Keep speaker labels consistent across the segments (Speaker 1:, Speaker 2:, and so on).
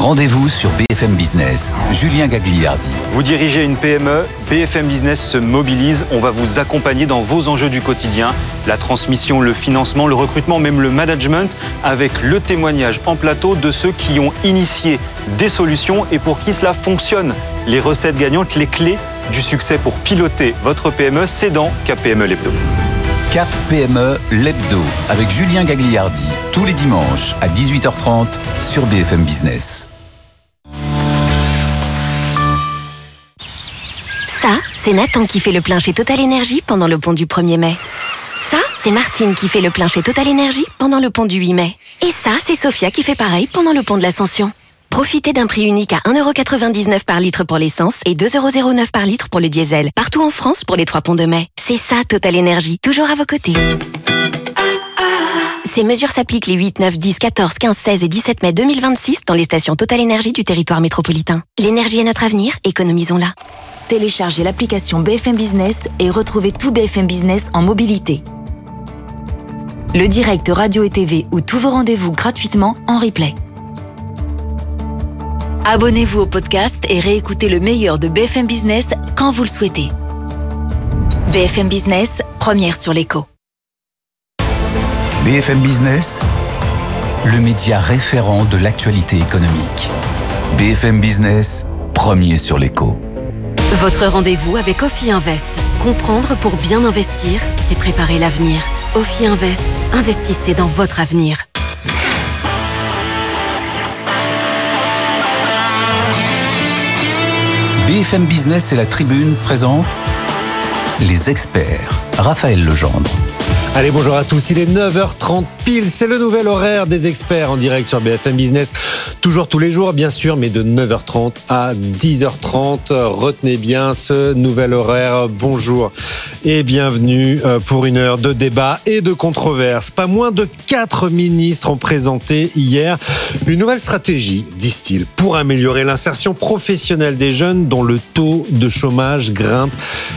Speaker 1: Rendez-vous sur BFM Business. Julien Gagliardi.
Speaker 2: Vous dirigez une PME, BFM Business se mobilise. On va vous accompagner dans vos enjeux du quotidien. La transmission, le financement, le recrutement, même le management, avec le témoignage en plateau de ceux qui ont initié des solutions et pour qui cela fonctionne. Les recettes gagnantes, les clés du succès pour piloter votre PME, c'est dans Cap PME l'Hebdo.
Speaker 1: Cap PME l'Hebdo avec Julien Gagliardi, tous les dimanches à 18h30 sur BFM Business.
Speaker 3: Ça, c'est Nathan qui fait le plein chez Total Energy pendant le pont du 1er mai. Ça, c'est Martine qui fait le plein chez Total Energy pendant le pont du 8 mai. Et ça, c'est Sophia qui fait pareil pendant le pont de l'Ascension. Profitez d'un prix unique à 1,99€ par litre pour l'essence et 2,09€ par litre pour le diesel. Partout en France pour les 3 ponts de mai. C'est ça, Total Energy. Toujours à vos côtés. Ces mesures s'appliquent les 8, 9, 10, 14, 15, 16 et 17 mai 2026 dans les stations Total Energy du territoire métropolitain. L'énergie est notre avenir, économisons-la.
Speaker 4: Téléchargez l'application BFM Business et retrouvez tout BFM Business en mobilité. Le direct radio et TV ou tous vos rendez-vous gratuitement en replay. Abonnez-vous au podcast et réécoutez le meilleur de BFM Business quand vous le souhaitez. BFM Business, première sur l'écho.
Speaker 1: BFM Business, le média référent de l'actualité économique. BFM Business, premier sur l'écho.
Speaker 5: Votre rendez-vous avec Ophi Invest. Comprendre pour bien investir, c'est préparer l'avenir. Ophi Invest, investissez dans votre avenir.
Speaker 1: BFM Business et la Tribune présentent les experts. Raphaël Legendre.
Speaker 6: Allez, bonjour à tous, il est 9h30 pile, c'est le nouvel horaire des experts en direct sur BFM Business. Toujours tous les jours, bien sûr, mais de 9h30 à 10h30. Retenez bien ce nouvel horaire. Bonjour et bienvenue pour une heure de débat et de controverse. Pas moins de 4 ministres ont présenté hier une nouvelle stratégie, disent-ils, pour améliorer l'insertion professionnelle des jeunes dont le taux de chômage grimpe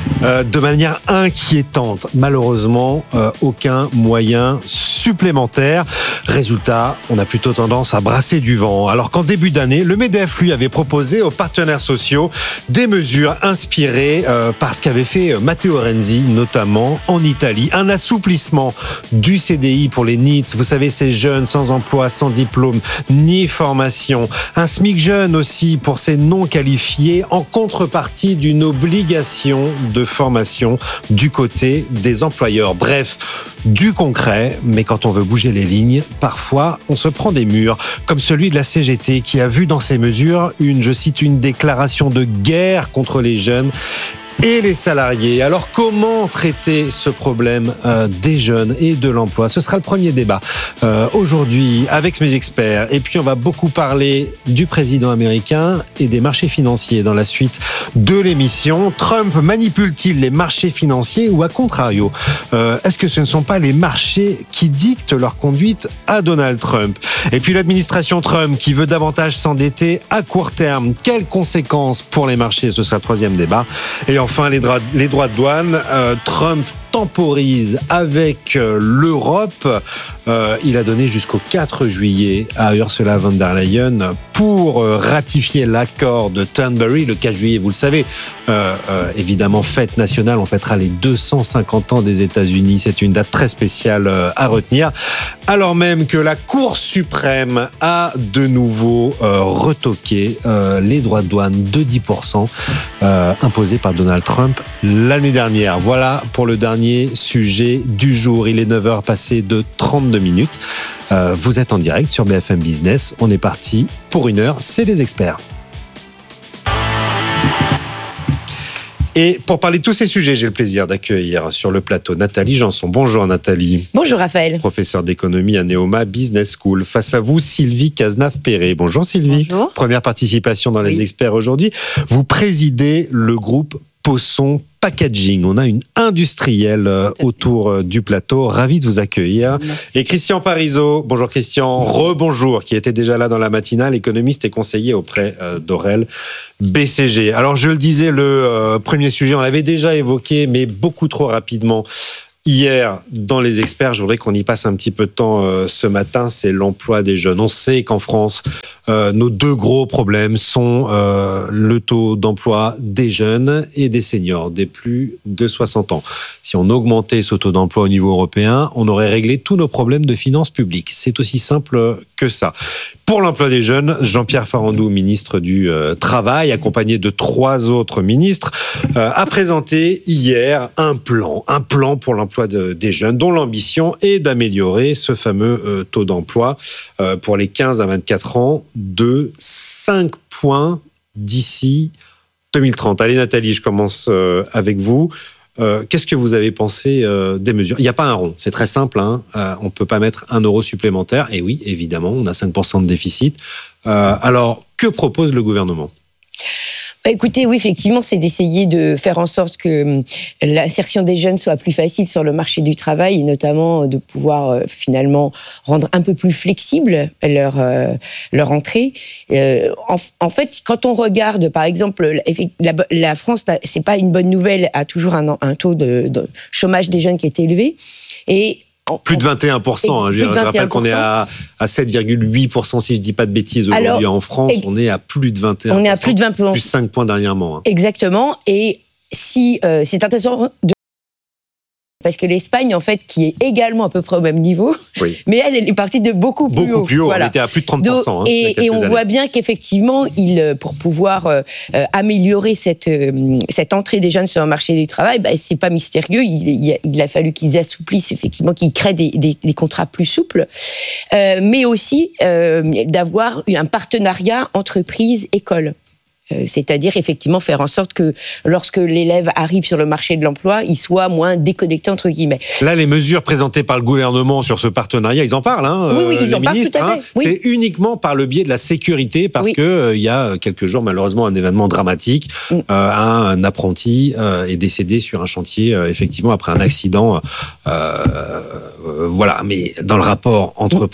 Speaker 6: de manière inquiétante. Malheureusement, aucun moyen supplémentaire. Résultat, on a plutôt tendance à brasser du vent. Alors qu'en début d'année, le MEDEF, lui, avait proposé aux partenaires sociaux des mesures inspirées par ce qu'avait fait Matteo Renzi, notamment en Italie. Un assouplissement du CDI pour les NEETs, vous savez, ces jeunes sans emploi, sans diplôme, ni formation. Un SMIC jeune aussi pour ces non qualifiés, en contrepartie d'une obligation de formation du côté des employeurs. Bref, du concret, mais quand on veut bouger les lignes, parfois on se prend des murs, comme celui de la CGT qui a vu dans ces mesures je cite, une déclaration de guerre contre les jeunes et les salariés. Alors comment traiter ce problème des jeunes et de l'emploi ? Ce sera le premier débat aujourd'hui avec mes experts. Et puis on va beaucoup parler du président américain et des marchés financiers dans la suite de l'émission. Trump manipule-t-il les marchés financiers ou à contrario, est-ce que ce ne sont pas les marchés qui dictent leur conduite à Donald Trump ? Et puis l'administration Trump qui veut davantage s'endetter à court terme. Quelles conséquences pour les marchés ? Ce sera le troisième débat. Et enfin, les droits de douane, Trump temporise avec l'Europe. Il a donné jusqu'au 4 juillet à Ursula von der Leyen pour ratifier l'accord de Turnberry. Le 4 juillet, vous le savez, évidemment, fête nationale. On fêtera les 250 ans des États-Unis. C'est une date très spéciale à retenir. Alors même que la Cour suprême a de nouveau retoqué les droits de douane de 10% imposés par Donald Trump l'année dernière. Voilà pour le dernier sujet du jour. Il est 9h passé de 32 minutes. Vous êtes en direct sur BFM Business. On est parti pour une heure. C'est les experts. Et pour parler de tous ces sujets, j'ai le plaisir d'accueillir sur le plateau Nathalie Janson. Bonjour Nathalie.
Speaker 7: Bonjour Raphaël.
Speaker 6: Professeure d'économie à Neoma Business School. Face à vous, Sylvie Cazenave-Perret. Bonjour Sylvie.
Speaker 7: Bonjour.
Speaker 6: Première participation dans les experts aujourd'hui. Vous présidez le groupe Posson Packaging. On a une industrielle autour du plateau. Ravi de vous accueillir.
Speaker 7: Merci.
Speaker 6: Et Christian Parizeau. Bonjour Christian. Rebonjour, qui était déjà là dans la matinale, économiste et conseiller auprès d'Aurel BCG. Alors je le disais, le premier sujet, on l'avait déjà évoqué, mais beaucoup trop rapidement. Hier, dans les experts, je voudrais qu'on y passe un petit peu de temps ce matin, c'est l'emploi des jeunes. On sait qu'en France, nos deux gros problèmes sont le taux d'emploi des jeunes et des seniors, des plus de 60 ans. Si on augmentait ce taux d'emploi au niveau européen, on aurait réglé tous nos problèmes de finances publiques. C'est aussi simple que ça. Pour l'emploi des jeunes, Jean-Pierre Farandou, ministre du Travail, accompagné de 3 autres ministres, a présenté hier un plan pour l'emploi des jeunes, dont l'ambition est d'améliorer ce fameux taux d'emploi pour les 15 à 24 ans de 5 points d'ici 2030. Allez Nathalie, je commence avec vous. Qu'est-ce que vous avez pensé des mesures ? Il n'y a pas un rond, c'est très simple. On ne peut pas mettre 1 euro supplémentaire. Et oui, évidemment, on a 5% de déficit. Alors, que propose le gouvernement ?
Speaker 7: Écoutez, oui, effectivement, c'est d'essayer de faire en sorte que l'insertion des jeunes soit plus facile sur le marché du travail, et notamment de pouvoir finalement rendre un peu plus flexible leur entrée. En fait, quand on regarde, par exemple, la France, c'est pas une bonne nouvelle, a toujours un taux de chômage des jeunes qui est élevé. Et
Speaker 6: plus de 21%. Je rappelle qu'on est à 7,8%, si je ne dis pas de bêtises, aujourd'hui en France. On est à plus de 21%.
Speaker 7: On est à plus de 20%.
Speaker 6: Plus 5 points dernièrement.
Speaker 7: Exactement. Et si c'est intéressant parce que l'Espagne, en fait, qui est également à peu près au même niveau, oui. Mais elle est partie de beaucoup plus haut.
Speaker 6: Voilà. On était à plus de 30%.
Speaker 7: Et on voit bien qu'effectivement, pour pouvoir améliorer cette entrée des jeunes sur le marché du travail, c'est pas mystérieux. Il a fallu qu'ils assouplissent, effectivement, qu'ils créent des contrats plus souples, mais aussi d'avoir un partenariat entreprise-école. C'est-à-dire effectivement faire en sorte que lorsque l'élève arrive sur le marché de l'emploi, il soit moins déconnecté entre guillemets.
Speaker 6: Là, les mesures présentées par le gouvernement sur ce partenariat, ils en parlent.
Speaker 7: Oui, ils en parlent tout à fait. Oui.
Speaker 6: C'est uniquement par le biais de la sécurité, parce que il y a quelques jours, malheureusement, un événement dramatique. Un apprenti est décédé sur un chantier, effectivement, après un accident. Voilà, mais dans le rapport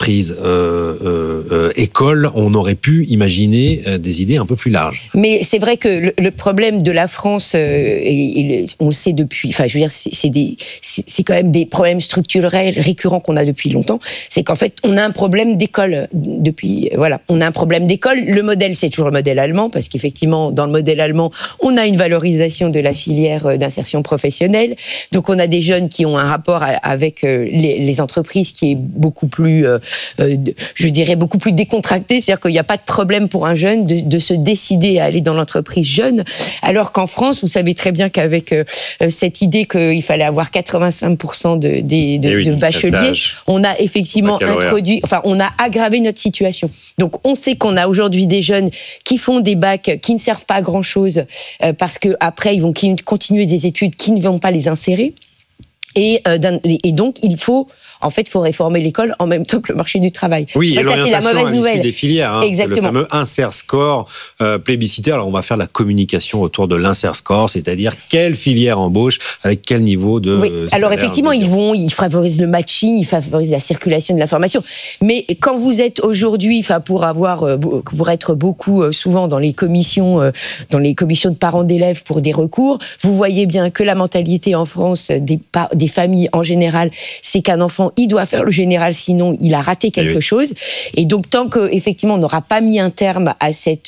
Speaker 6: entreprise-école, on aurait pu imaginer des idées un peu plus larges.
Speaker 7: Mais c'est vrai que le problème de la France, on le sait depuis, enfin, je veux dire, c'est quand même des problèmes structurels récurrents qu'on a depuis longtemps. C'est qu'en fait, on a un problème d'école on a un problème d'école. Le modèle, c'est toujours le modèle allemand, parce qu'effectivement, dans le modèle allemand, on a une valorisation de la filière d'insertion professionnelle. Donc, on a des jeunes qui ont un rapport avec les entreprises qui est beaucoup plus, je dirais, beaucoup plus décontracté. C'est-à-dire qu'il n'y a pas de problème pour un jeune de se décider à aller dans l'entreprise jeune, alors qu'en France, vous savez très bien qu'avec cette idée qu'il fallait avoir 85% de bacheliers, on a effectivement on a aggravé notre situation. Donc, on sait qu'on a aujourd'hui des jeunes qui font des bacs qui ne servent pas à grand-chose parce qu'après, ils vont continuer des études qui ne vont pas les insérer. Et donc, il faut réformer l'école en même temps que le marché du travail.
Speaker 6: Oui, et l'orientation à l'issue des filières.
Speaker 7: Exactement.
Speaker 6: C'est le fameux insert score plébiscité. Alors, on va faire la communication autour de l'insert score, c'est-à-dire quelle filière embauche, avec quel niveau de salaire.
Speaker 7: Alors, effectivement, ils favorisent le matching, ils favorisent la circulation de l'information. Mais quand vous êtes aujourd'hui, pour être beaucoup souvent dans les commissions de parents d'élèves pour des recours, vous voyez bien que la mentalité en France des familles en général, c'est qu'un enfant, il doit faire le général, sinon il a raté quelque chose. Et donc, tant qu'effectivement on n'aura pas mis un terme à cette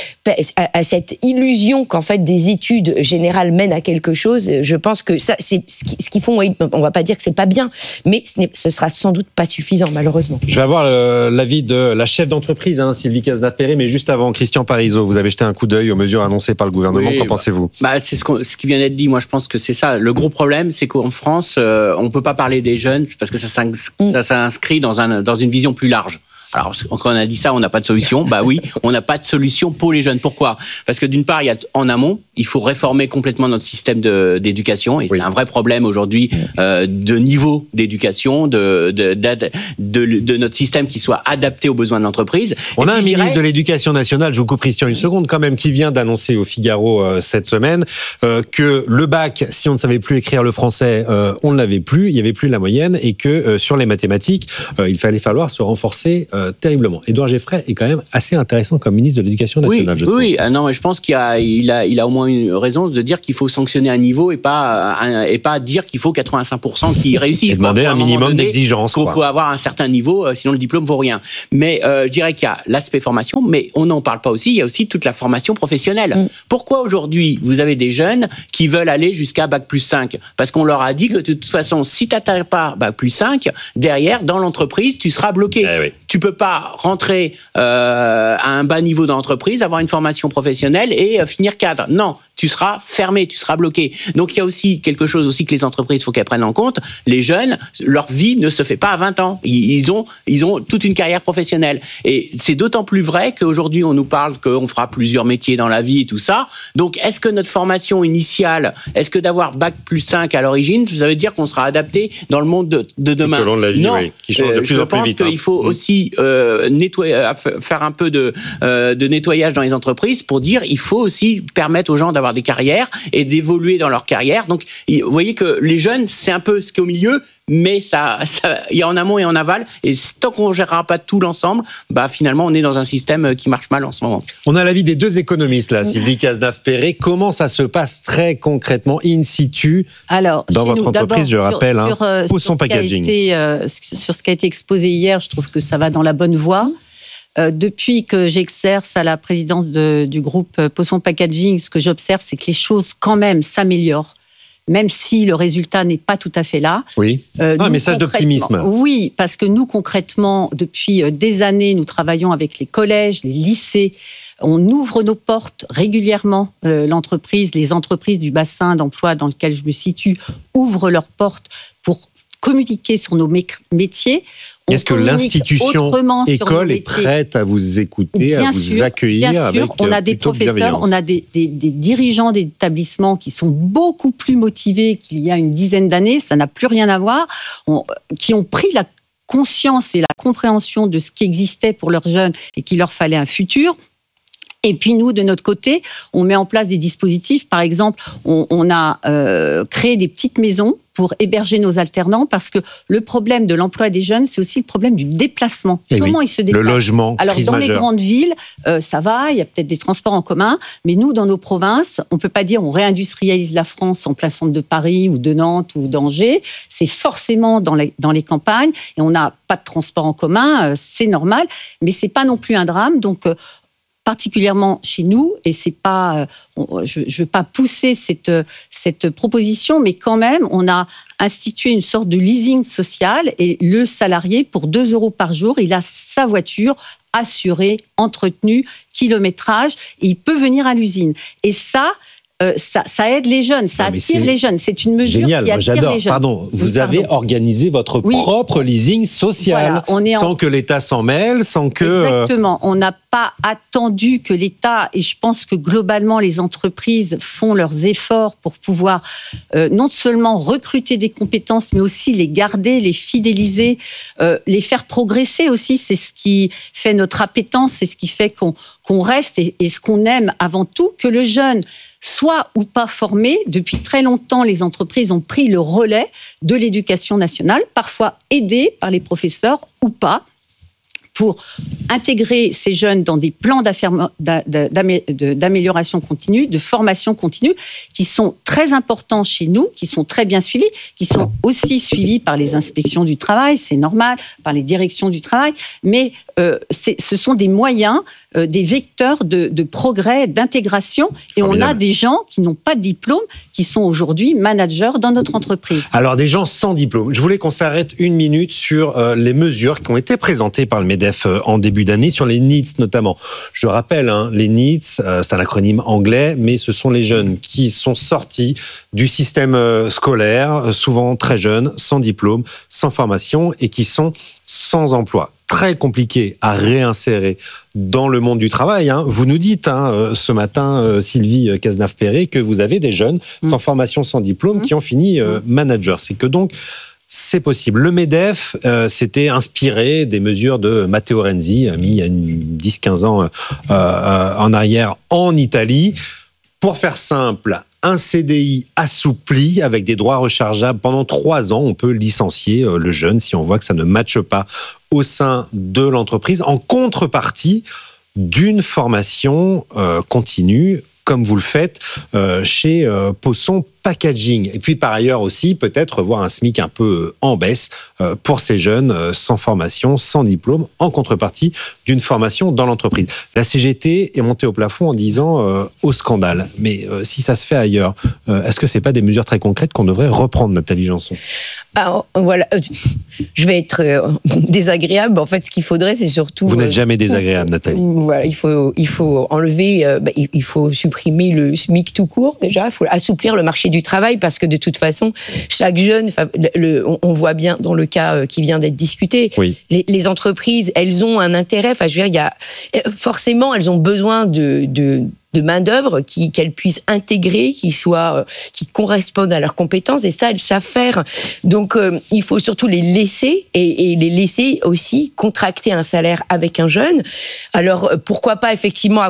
Speaker 7: illusion qu'en fait des études générales mènent à quelque chose, je pense que ça, c'est ce qu'ils font. On va pas dire que c'est pas bien, mais ce sera sans doute pas suffisant, malheureusement.
Speaker 6: Je vais avoir l'avis de la chef d'entreprise, Sylvie Cazenave-Perret, mais juste avant, Christian Parizeau, vous avez jeté un coup d'œil aux mesures annoncées par le gouvernement. Qu'en pensez-vous ?
Speaker 8: C'est ce qui vient d'être dit. Moi, je pense que c'est ça. Le gros problème, c'est qu'en France, on ne peut pas parler des jeunes parce que ça s'inscrit dans une vision plus large. Alors, quand on a dit ça, on n'a pas de solution. Oui, on n'a pas de solution pour les jeunes. Pourquoi ? Parce que d'une part, en amont, il faut réformer complètement notre système d'éducation. Et c'est un vrai problème aujourd'hui de niveau d'éducation, de notre système qui soit adapté aux besoins de l'entreprise.
Speaker 6: On a un ministre de l'Éducation nationale, je vous coupe Christian une seconde quand même, qui vient d'annoncer au Figaro cette semaine que le bac, si on ne savait plus écrire le français, on ne l'avait plus, il n'y avait plus la moyenne, et que sur les mathématiques, il fallait se renforcer terriblement. Édouard Geffray est quand même assez intéressant comme ministre de l'Éducation nationale, je trouve.
Speaker 8: Oui, non, mais je pense qu'il a au moins une raison de dire qu'il faut sanctionner un niveau et pas dire qu'il faut 85% qui réussissent.
Speaker 6: Et demander un minimum d'exigence.
Speaker 8: Il faut avoir un certain niveau, sinon le diplôme vaut rien. Mais je dirais qu'il y a l'aspect formation, mais on n'en parle pas aussi, il y a aussi toute la formation professionnelle. Pourquoi aujourd'hui, vous avez des jeunes qui veulent aller jusqu'à Bac+5 ? Parce qu'on leur a dit que de toute façon, si tu n'atteins pas Bac+5, derrière, dans l'entreprise, tu seras bloqué.
Speaker 6: Oui.
Speaker 8: Tu peux pas rentrer à un bas niveau dans l'entreprise, avoir une formation professionnelle et finir cadre. Non, tu seras fermé, tu seras bloqué. Donc il y a aussi quelque chose aussi que les entreprises, faut qu'elles prennent en compte. Les jeunes, leur vie ne se fait pas à 20 ans. Ils ont toute une carrière professionnelle. Et c'est d'autant plus vrai qu'aujourd'hui, on nous parle qu'on fera plusieurs métiers dans la vie et tout ça. Donc, est-ce que notre formation initiale, est-ce que d'avoir Bac+5 à l'origine, ça veut dire qu'on sera adapté dans le monde de demain ?
Speaker 6: Tout au long de la vie,
Speaker 8: non,
Speaker 6: oui, qui change de plus en plus vite.
Speaker 8: Je pense qu'il faut aussi faire un peu de nettoyage dans les entreprises pour dire il faut aussi permettre aux gens d'avoir des carrières et d'évoluer dans leur carrière. Donc, vous voyez que les jeunes, c'est un peu ce qui est au milieu, mais il y a en amont et en aval. Et tant qu'on ne gérera pas tout l'ensemble, finalement, on est dans un système qui marche mal en ce moment.
Speaker 6: On a l'avis des deux économistes, là, Sylvie Cazenave-Perret. Comment ça se passe très concrètement, in situ, dans votre entreprise, je rappelle, Poisson Packaging.
Speaker 9: Sur ce qui a été exposé hier, je trouve que ça va dans la bonne voie. Depuis que j'exerce à la présidence du groupe Poisson Packaging, ce que j'observe, c'est que les choses, quand même, s'améliorent. Même si le résultat n'est pas tout à fait là.
Speaker 6: Oui, un message d'optimisme.
Speaker 9: Oui, parce que nous, concrètement, depuis des années, nous travaillons avec les collèges, les lycées. On ouvre nos portes régulièrement. Les entreprises du bassin d'emploi dans lequel je me situe ouvrent leurs portes pour communiquer sur nos métiers.
Speaker 6: Est-ce que l'institution école est prête à vous écouter, à vous accueillir avec
Speaker 9: on a des professeurs, on a des dirigeants d'établissements qui sont beaucoup plus motivés qu'il y a une dizaine d'années, ça n'a plus rien à voir, qui ont pris la conscience et la compréhension de ce qui existait pour leurs jeunes et qu'il leur fallait un futur. Et puis nous, de notre côté, on met en place des dispositifs. Par exemple, on a créé des petites maisons pour héberger nos alternants, parce que le problème de l'emploi des jeunes, c'est aussi le problème du déplacement. Comment ils se déplacent ?
Speaker 6: Le logement,
Speaker 9: alors
Speaker 6: crise
Speaker 9: dans
Speaker 6: majeure.
Speaker 9: Les grandes villes, ça va, il y a peut-être des transports en commun, mais nous, dans nos provinces, on peut pas dire on réindustrialise la France en plein centre de Paris ou de Nantes ou d'Angers. C'est forcément dans les campagnes, et on n'a pas de transport en commun, c'est normal, mais c'est pas non plus un drame. Donc particulièrement chez nous, et c'est pas, je veux pas pousser cette proposition, mais quand même, on a institué une sorte de leasing social, et le salarié, pour 2 € par jour, il a sa voiture assurée, entretenue, kilométrage, et il peut venir à l'usine. Et ça aide les jeunes, ça attire les jeunes. C'est une mesure qui attire les jeunes.
Speaker 6: Pardon, vous avez organisé votre propre leasing social, sans que l'État s'en mêle, sans que...
Speaker 9: Exactement. On n'a pas attendu que l'État, et je pense que globalement les entreprises font leurs efforts pour pouvoir non seulement recruter des compétences, mais aussi les garder, les fidéliser, les faire progresser aussi. C'est ce qui fait notre appétence, c'est ce qui fait qu'on reste, et ce qu'on aime avant tout, que le jeune soit ou pas formé. Depuis très longtemps, les entreprises ont pris le relais de l'éducation nationale, parfois aidés par les professeurs ou pas, pour intégrer ces jeunes dans des plans d'amélioration continue, de formation continue, qui sont très importants chez nous, qui sont très bien suivis, qui sont aussi suivis par les inspections du travail, c'est normal, par les directions du travail, mais ce sont des moyens, des vecteurs de progrès, d'intégration, et on a des gens qui n'ont pas de diplôme, qui sont aujourd'hui managers dans notre entreprise.
Speaker 6: Alors, des gens sans diplôme. Je voulais qu'on s'arrête 1 minute sur les mesures qui ont été présentées par le MEDEF en début d'année, sur les NEETs notamment. Je rappelle, les NEETs, c'est un acronyme anglais, mais ce sont les jeunes qui sont sortis du système scolaire, souvent très jeunes, sans diplôme, sans formation, et qui sont sans emploi. Très compliqué à réinsérer dans le monde du travail. Vous nous dites ce matin, Sylvie Cazenave-Perret, que vous avez des jeunes sans formation, sans diplôme, qui ont fini manager. C'est que donc, c'est possible. Le MEDEF s'était inspiré des mesures de Matteo Renzi, mis il y a 10-15 ans en arrière en Italie. Pour faire simple, un CDI assoupli avec des droits rechargeables pendant 3 ans. On peut licencier le jeune si on voit que ça ne matche pas au sein de l'entreprise, en contrepartie d'une formation continue, comme vous le faites chez Posson Packaging. Et puis par ailleurs aussi, peut-être voir un SMIC un peu en baisse pour ces jeunes sans formation, sans diplôme, en contrepartie d'une formation dans l'entreprise. La CGT est montée au plafond en disant au scandale. Mais si ça se fait ailleurs, est-ce que c'est pas des mesures très concrètes qu'on devrait reprendre, Nathalie Janson ?
Speaker 7: Alors, voilà, je vais être désagréable. En fait, ce qu'il faudrait, c'est surtout...
Speaker 6: Vous n'êtes jamais désagréable, Nathalie.
Speaker 7: Voilà, il faut enlever, il faut supprimer le SMIC tout court, déjà. Il faut assouplir le marché du travail, parce que de toute façon, chaque jeune, on voit bien dans le cas qui vient d'être discuté,
Speaker 6: oui.
Speaker 7: les entreprises, elles ont un intérêt, enfin, je veux dire, forcément, elles ont besoin de main-d'œuvre qu'elles puissent intégrer, qui correspondent à leurs compétences, et ça, elles savent faire. Donc, il faut surtout les laisser, et les laisser aussi contracter un salaire avec un jeune. Alors, pourquoi pas effectivement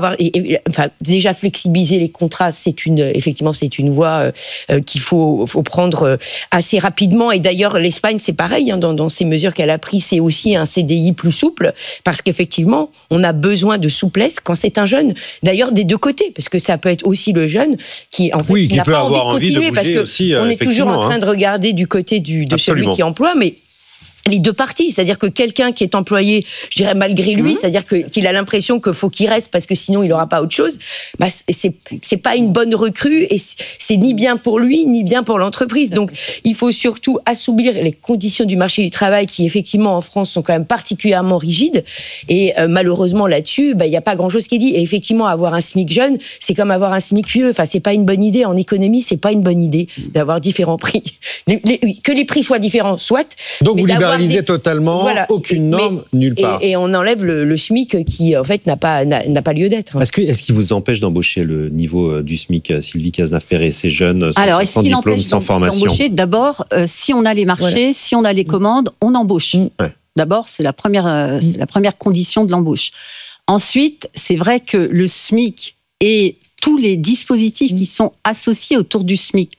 Speaker 7: déjà flexibiliser les contrats, c'est une voie qu'il faut prendre assez rapidement. Et d'ailleurs, l'Espagne, c'est pareil, hein, dans ces mesures qu'elle a prises, c'est aussi un CDI plus souple, parce qu'effectivement, on a besoin de souplesse quand c'est un jeune. D'ailleurs, des deux côtés, parce que ça peut être aussi le jeune qui en fait qui n'a pas envie de continuer, parce que aussi, on est toujours en train de regarder du côté de celui qui emploie, mais les deux parties, c'est-à-dire que quelqu'un qui est employé, je dirais malgré lui, c'est-à-dire qu'il a l'impression qu'il faut qu'il reste parce que sinon il n'aura pas autre chose, bah c'est pas une bonne recrue, et c'est ni bien pour lui ni bien pour l'entreprise. Donc il faut surtout assouplir les conditions du marché du travail qui effectivement en France sont quand même particulièrement rigides, et malheureusement là-dessus, il n'y a pas grand-chose qui est dit. Et effectivement, avoir un SMIC jeune, c'est comme avoir un SMIC vieux. Enfin, c'est pas une bonne idée en économie, c'est pas une bonne idée d'avoir différents prix. Que les prix soient différents, soit.
Speaker 6: Donc vous libéralisez totalement, aucune norme, nulle part.
Speaker 7: Et on enlève le SMIC qui, en fait, n'a pas lieu d'être.
Speaker 6: Est-ce qu'il vous empêche d'embaucher le niveau du SMIC, Sylvie Cazenave-Perret, ces jeunes sans diplôme, sans formation ?
Speaker 9: D'embaucher, d'abord, si on a les marchés, si on a les commandes, on embauche. Ouais. D'abord, c'est la première condition de l'embauche. Ensuite, c'est vrai que le SMIC et tous les dispositifs qui sont associés autour du SMIC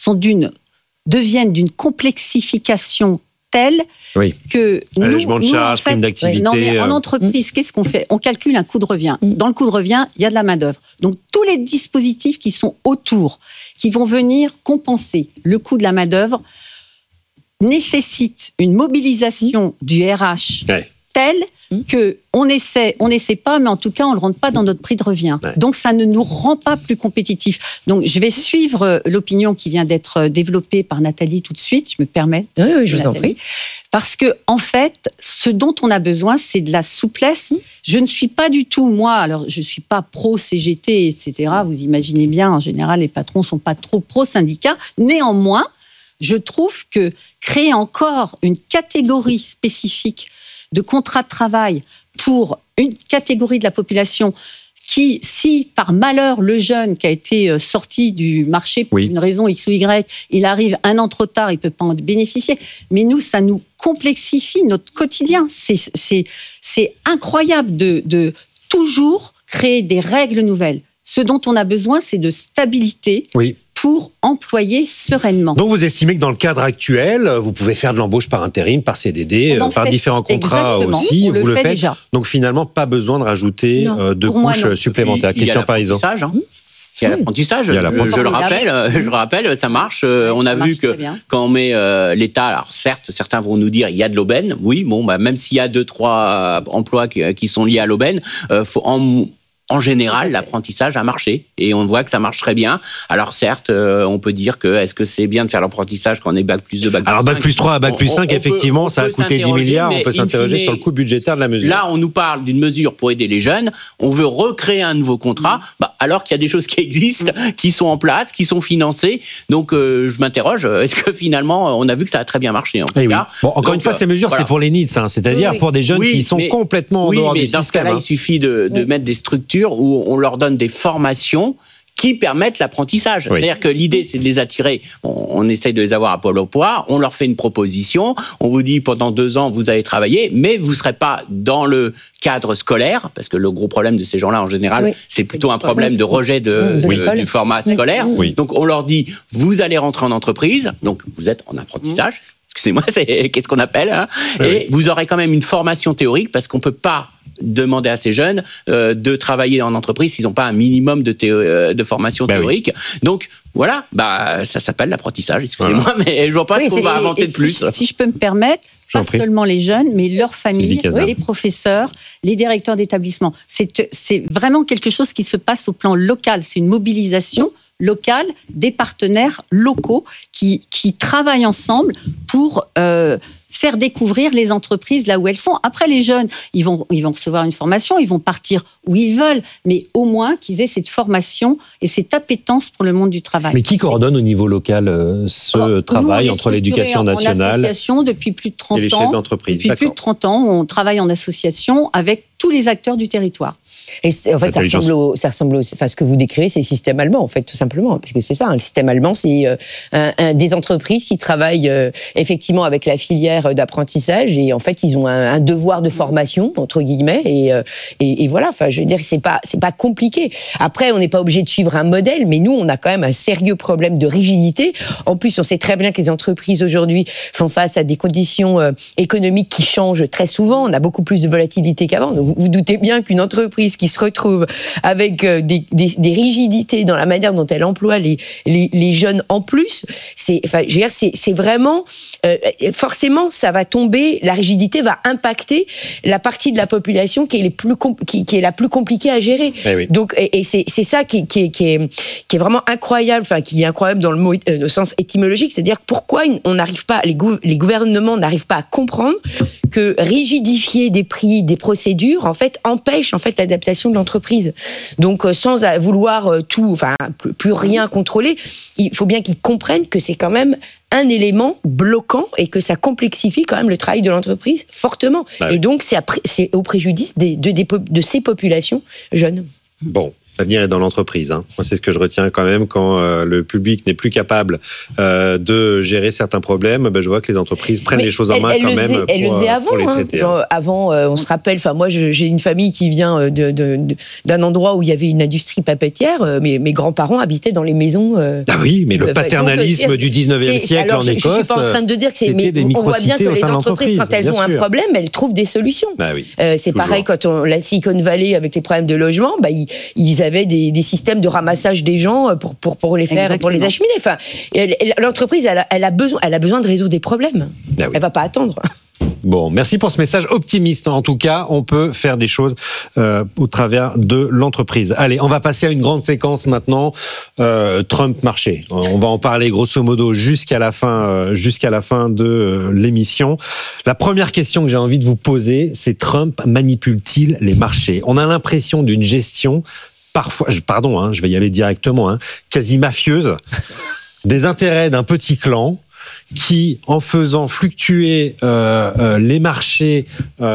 Speaker 9: deviennent d'une complexification telle que
Speaker 6: allègement de charges, prime d'activité.
Speaker 9: En entreprise, qu'est-ce qu'on fait ? On calcule un coût de revient. Dans le coût de revient, il y a de la main-d'œuvre. Donc tous les dispositifs qui sont autour, qui vont venir compenser le coût de la main-d'œuvre, nécessitent une mobilisation du RH telle qu'on n'essaie pas, mais en tout cas, on ne le rentre pas dans notre prix de revient. Ouais. Donc, ça ne nous rend pas plus compétitifs. Donc, je vais suivre l'opinion qui vient d'être développée par Nathalie tout de suite, je me permets.
Speaker 7: Oui, je vous en prie.
Speaker 9: Parce que, en fait, ce dont on a besoin, c'est de la souplesse. Je ne suis pas du tout, moi, alors je ne suis pas pro-CGT, etc. Vous imaginez bien, en général, les patrons ne sont pas trop pro-syndicats. Néanmoins, je trouve que créer encore une catégorie spécifique de contrat de travail pour une catégorie de la population qui, si par malheur le jeune qui a été sorti du marché pour une raison X ou Y, il arrive un an trop tard, il ne peut pas en bénéficier. Mais nous, ça nous complexifie notre quotidien. C'est incroyable de toujours créer des règles nouvelles. Ce dont on a besoin, c'est de stabilité. Pour employer sereinement.
Speaker 6: Donc vous estimez que dans le cadre actuel, vous pouvez faire de l'embauche par intérim, par CDD, par différents contrats aussi, vous le faites déjà. Donc finalement, pas besoin de rajouter de couches supplémentaires. Christian Parisot.
Speaker 8: Il y a l'apprentissage, je le rappelle, ça marche. On a vu que quand on met l'État, alors certes, certains vont nous dire il y a de l'aubaine, même s'il y a 2-3 emplois qui sont liés à l'aubaine, en général, l'apprentissage a marché et on voit que ça marche très bien. Alors certes, on peut dire que est-ce que c'est bien de faire l'apprentissage quand on est Bac plus 2, Bac plus 5 ?
Speaker 6: Alors Bac plus 3 à Bac plus 5, effectivement, ça a coûté 10 milliards. On peut s'interroger sur le coût budgétaire de la mesure.
Speaker 8: Là, on nous parle d'une mesure pour aider les jeunes. On veut recréer un nouveau contrat, alors qu'il y a des choses qui existent, qui sont en place, qui sont financées. Donc je m'interroge, est-ce que finalement, on a vu que ça a très bien marché en tout cas.
Speaker 6: Bon, encore une fois, ces mesures, c'est pour les NEETs, c'est-à-dire pour des jeunes qui sont complètement en dehors du système.
Speaker 8: Dans ce cas-là, il suffit de mettre des structures où on leur donne des formations qui permettent l'apprentissage.
Speaker 6: Oui.
Speaker 8: C'est-à-dire que l'idée, c'est de les attirer. On essaye de les avoir à Pôle emploi, on leur fait une proposition, on vous dit pendant 2 ans, vous allez travailler, mais vous ne serez pas dans le cadre scolaire, parce que le gros problème de ces gens-là, en général, c'est plutôt un problème de rejet du format scolaire.
Speaker 6: Oui.
Speaker 8: Donc, on leur dit, vous allez rentrer en entreprise, donc vous êtes en apprentissage, excusez-moi, qu'est-ce qu'on appelle, hein, et vous aurez quand même une formation théorique, parce qu'on ne peut pas demander à ces jeunes de travailler en entreprise s'ils n'ont pas un minimum de formation théorique. Oui. Donc, voilà, ça s'appelle l'apprentissage, excusez-moi, mais je ne vois pas ce qu'on va inventer de plus.
Speaker 9: Si je peux me permettre, pas seulement les jeunes, mais leurs familles, les professeurs, les directeurs d'établissement. C'est vraiment quelque chose qui se passe au plan local. C'est une mobilisation locale des partenaires locaux qui travaillent ensemble pour faire découvrir les entreprises là où elles sont. Après, les jeunes, ils vont recevoir une formation, ils vont partir où ils veulent, mais au moins qu'ils aient cette formation et cette appétence pour le monde du travail.
Speaker 6: Mais qui coordonne au niveau local ce travail entre l'éducation nationale
Speaker 9: en association depuis plus de 30 ans,
Speaker 6: et les chefs d'entreprise?
Speaker 9: Depuis plus de 30 ans, on travaille en association avec tous les acteurs du territoire.
Speaker 7: Et en fait, ça ressemble enfin, ce que vous décrivez, c'est le système allemand, en fait, tout simplement. Parce que c'est ça, le système allemand, c'est des entreprises qui travaillent effectivement avec la filière d'apprentissage et en fait, ils ont un devoir de formation, entre guillemets, et voilà, enfin, je veux dire, c'est pas compliqué. Après, on n'est pas obligé de suivre un modèle, mais nous, on a quand même un sérieux problème de rigidité. En plus, on sait très bien que les entreprises aujourd'hui font face à des conditions économiques qui changent très souvent. On a beaucoup plus de volatilité qu'avant. Donc, vous doutez bien qu'une entreprise qui se retrouve avec des rigidités dans la manière dont elle emploie les jeunes en plus, c'est vraiment forcément ça va tomber, la rigidité va impacter la partie de la population qui est la plus compliquée à gérer. Oui. Donc c'est ça qui est vraiment incroyable, enfin qui est incroyable dans le mot au sens étymologique, c'est-à-dire pourquoi on n'arrive pas, les gouvernements n'arrivent pas à comprendre que rigidifier des prix, des procédures, en fait empêche en fait l'adaptation de l'entreprise. Donc, sans vouloir plus rien contrôler, il faut bien qu'ils comprennent que c'est quand même un élément bloquant et que ça complexifie quand même le travail de l'entreprise fortement. Et donc, c'est au préjudice de ces populations jeunes.
Speaker 6: Bon. L'avenir est dans l'entreprise. Moi, c'est ce que je retiens quand même quand le public n'est plus capable de gérer certains problèmes. Je vois que les entreprises prennent les choses en main quand même
Speaker 7: Elle le faisait avant. Pour les traiter, avant, on se rappelle. Enfin, moi, j'ai une famille qui vient d'un endroit où il y avait une industrie papetière. Mes grands-parents habitaient dans les maisons.
Speaker 6: Ah oui, mais le paternalisme du 19e siècle en Écosse.
Speaker 7: Je suis pas en train de dire que c'est. Mais on voit bien que les entreprises, quand elles ont un problème, elles trouvent des solutions. C'est pareil quand la Silicon Valley avec les problèmes de logement. Ils avaient des systèmes de ramassage des gens pour les faire, pour les acheminer. Enfin, l'entreprise, elle a besoin de résoudre des problèmes. Elle va pas attendre.
Speaker 6: Bon, merci pour ce message optimiste. En tout cas, on peut faire des choses au travers de l'entreprise. Allez, on va passer à une grande séquence maintenant. Trump marché. On va en parler grosso modo jusqu'à la fin de l'émission. La première question que j'ai envie de vous poser, c'est Trump manipule-t-il les marchés? On a l'impression d'une gestion parfois, je vais y aller directement, quasi mafieuse, des intérêts d'un petit clan qui, en faisant fluctuer les marchés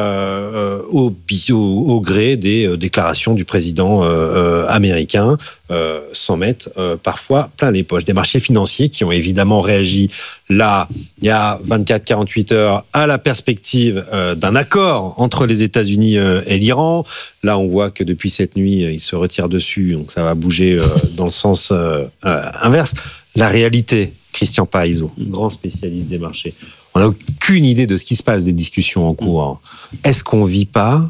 Speaker 6: au gré des déclarations du président américain, s'en mettent parfois plein les poches. Des marchés financiers qui ont évidemment réagi là, il y a 24-48 heures, à la perspective d'un accord entre les États-Unis et l'Iran. Là, on voit que depuis cette nuit, ils se retirent dessus, donc ça va bouger dans le sens inverse. La réalité, Christian Parizeau, grand spécialiste des marchés, on n'a aucune idée de ce qui se passe, des discussions en cours. Est-ce qu'on ne vit pas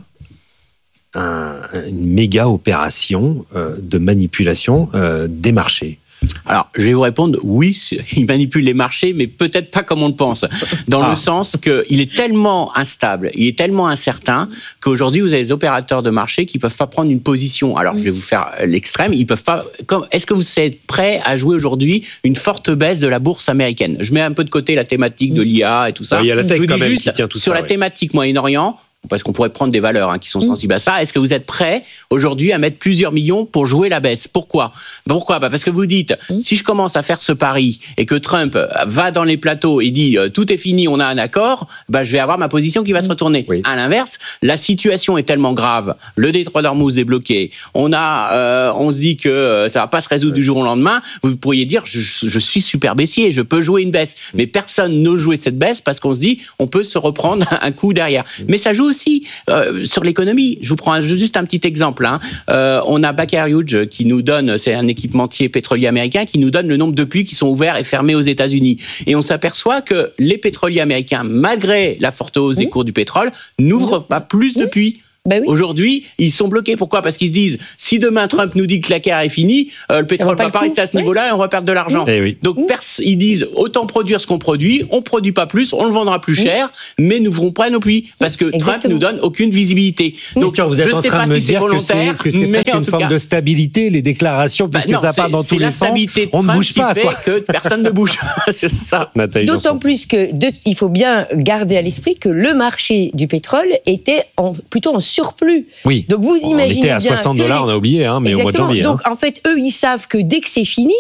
Speaker 6: une méga opération de manipulation des marchés?
Speaker 8: Alors, je vais vous répondre, oui, il manipule les marchés, mais peut-être pas comme on le pense. Dans le sens qu'il est tellement instable, il est tellement incertain, qu'aujourd'hui, vous avez des opérateurs de marché qui peuvent pas prendre une position. Alors, je vais vous faire l'extrême, ils peuvent pas... Est-ce que vous êtes prêts à jouer aujourd'hui une forte baisse de la bourse américaine? Je mets un peu de côté la thématique de l'IA et tout ça.
Speaker 6: Il y a la tech quand même qui tient tout ça.
Speaker 8: Sur la thématique Moyen-Orient, parce qu'on pourrait prendre des valeurs qui sont sensibles à ça. Est-ce que vous êtes prêts aujourd'hui à mettre plusieurs millions pour jouer la baisse ? Pourquoi ? Parce que vous dites, si je commence à faire ce pari et que Trump va dans les plateaux et dit tout est fini, on a un accord, je vais avoir ma position qui va se retourner. Oui. À l'inverse, la situation est tellement grave, le détroit d'Ormuz est bloqué, on se dit que ça va pas se résoudre du jour au lendemain. Vous pourriez dire je suis super baissier, je peux jouer une baisse, mais personne n'ose jouer cette baisse parce qu'on se dit on peut se reprendre un coup derrière. Mais ça joue aussi sur l'économie. Je vous prends juste un petit exemple. On a Baker Hughes qui nous donne, c'est un équipementier pétrolier américain, qui nous donne le nombre de puits qui sont ouverts et fermés aux États-Unis. Et on s'aperçoit que les pétroliers américains, malgré la forte hausse des cours du pétrole, n'ouvrent pas plus de puits. Aujourd'hui, ils sont bloqués. Pourquoi ? Parce qu'ils se disent, si demain Trump nous dit que la guerre est finie, le pétrole va pas rester à ce niveau-là et on va perdre de l'argent. Donc ils disent, autant produire ce qu'on produit, on produit pas plus, on le vendra plus cher, mais n'ouvrons pas nos puits parce que Trump nous donne aucune visibilité.
Speaker 6: Donc vous êtes en train de me dire que c'est peut-être une forme de stabilité, les déclarations, puisque ça part dans tous les sens. On ne bouge pas, quoi.
Speaker 8: Que personne ne bouge. C'est ça.
Speaker 7: D'autant plus que il faut bien garder à l'esprit que le marché du pétrole était plutôt en surplus.
Speaker 6: Oui.
Speaker 7: Donc vous imaginez
Speaker 6: bien. On était à $60, on a oublié, mais au mois de janvier.
Speaker 7: Donc en fait, eux, ils savent que dès que c'est fini,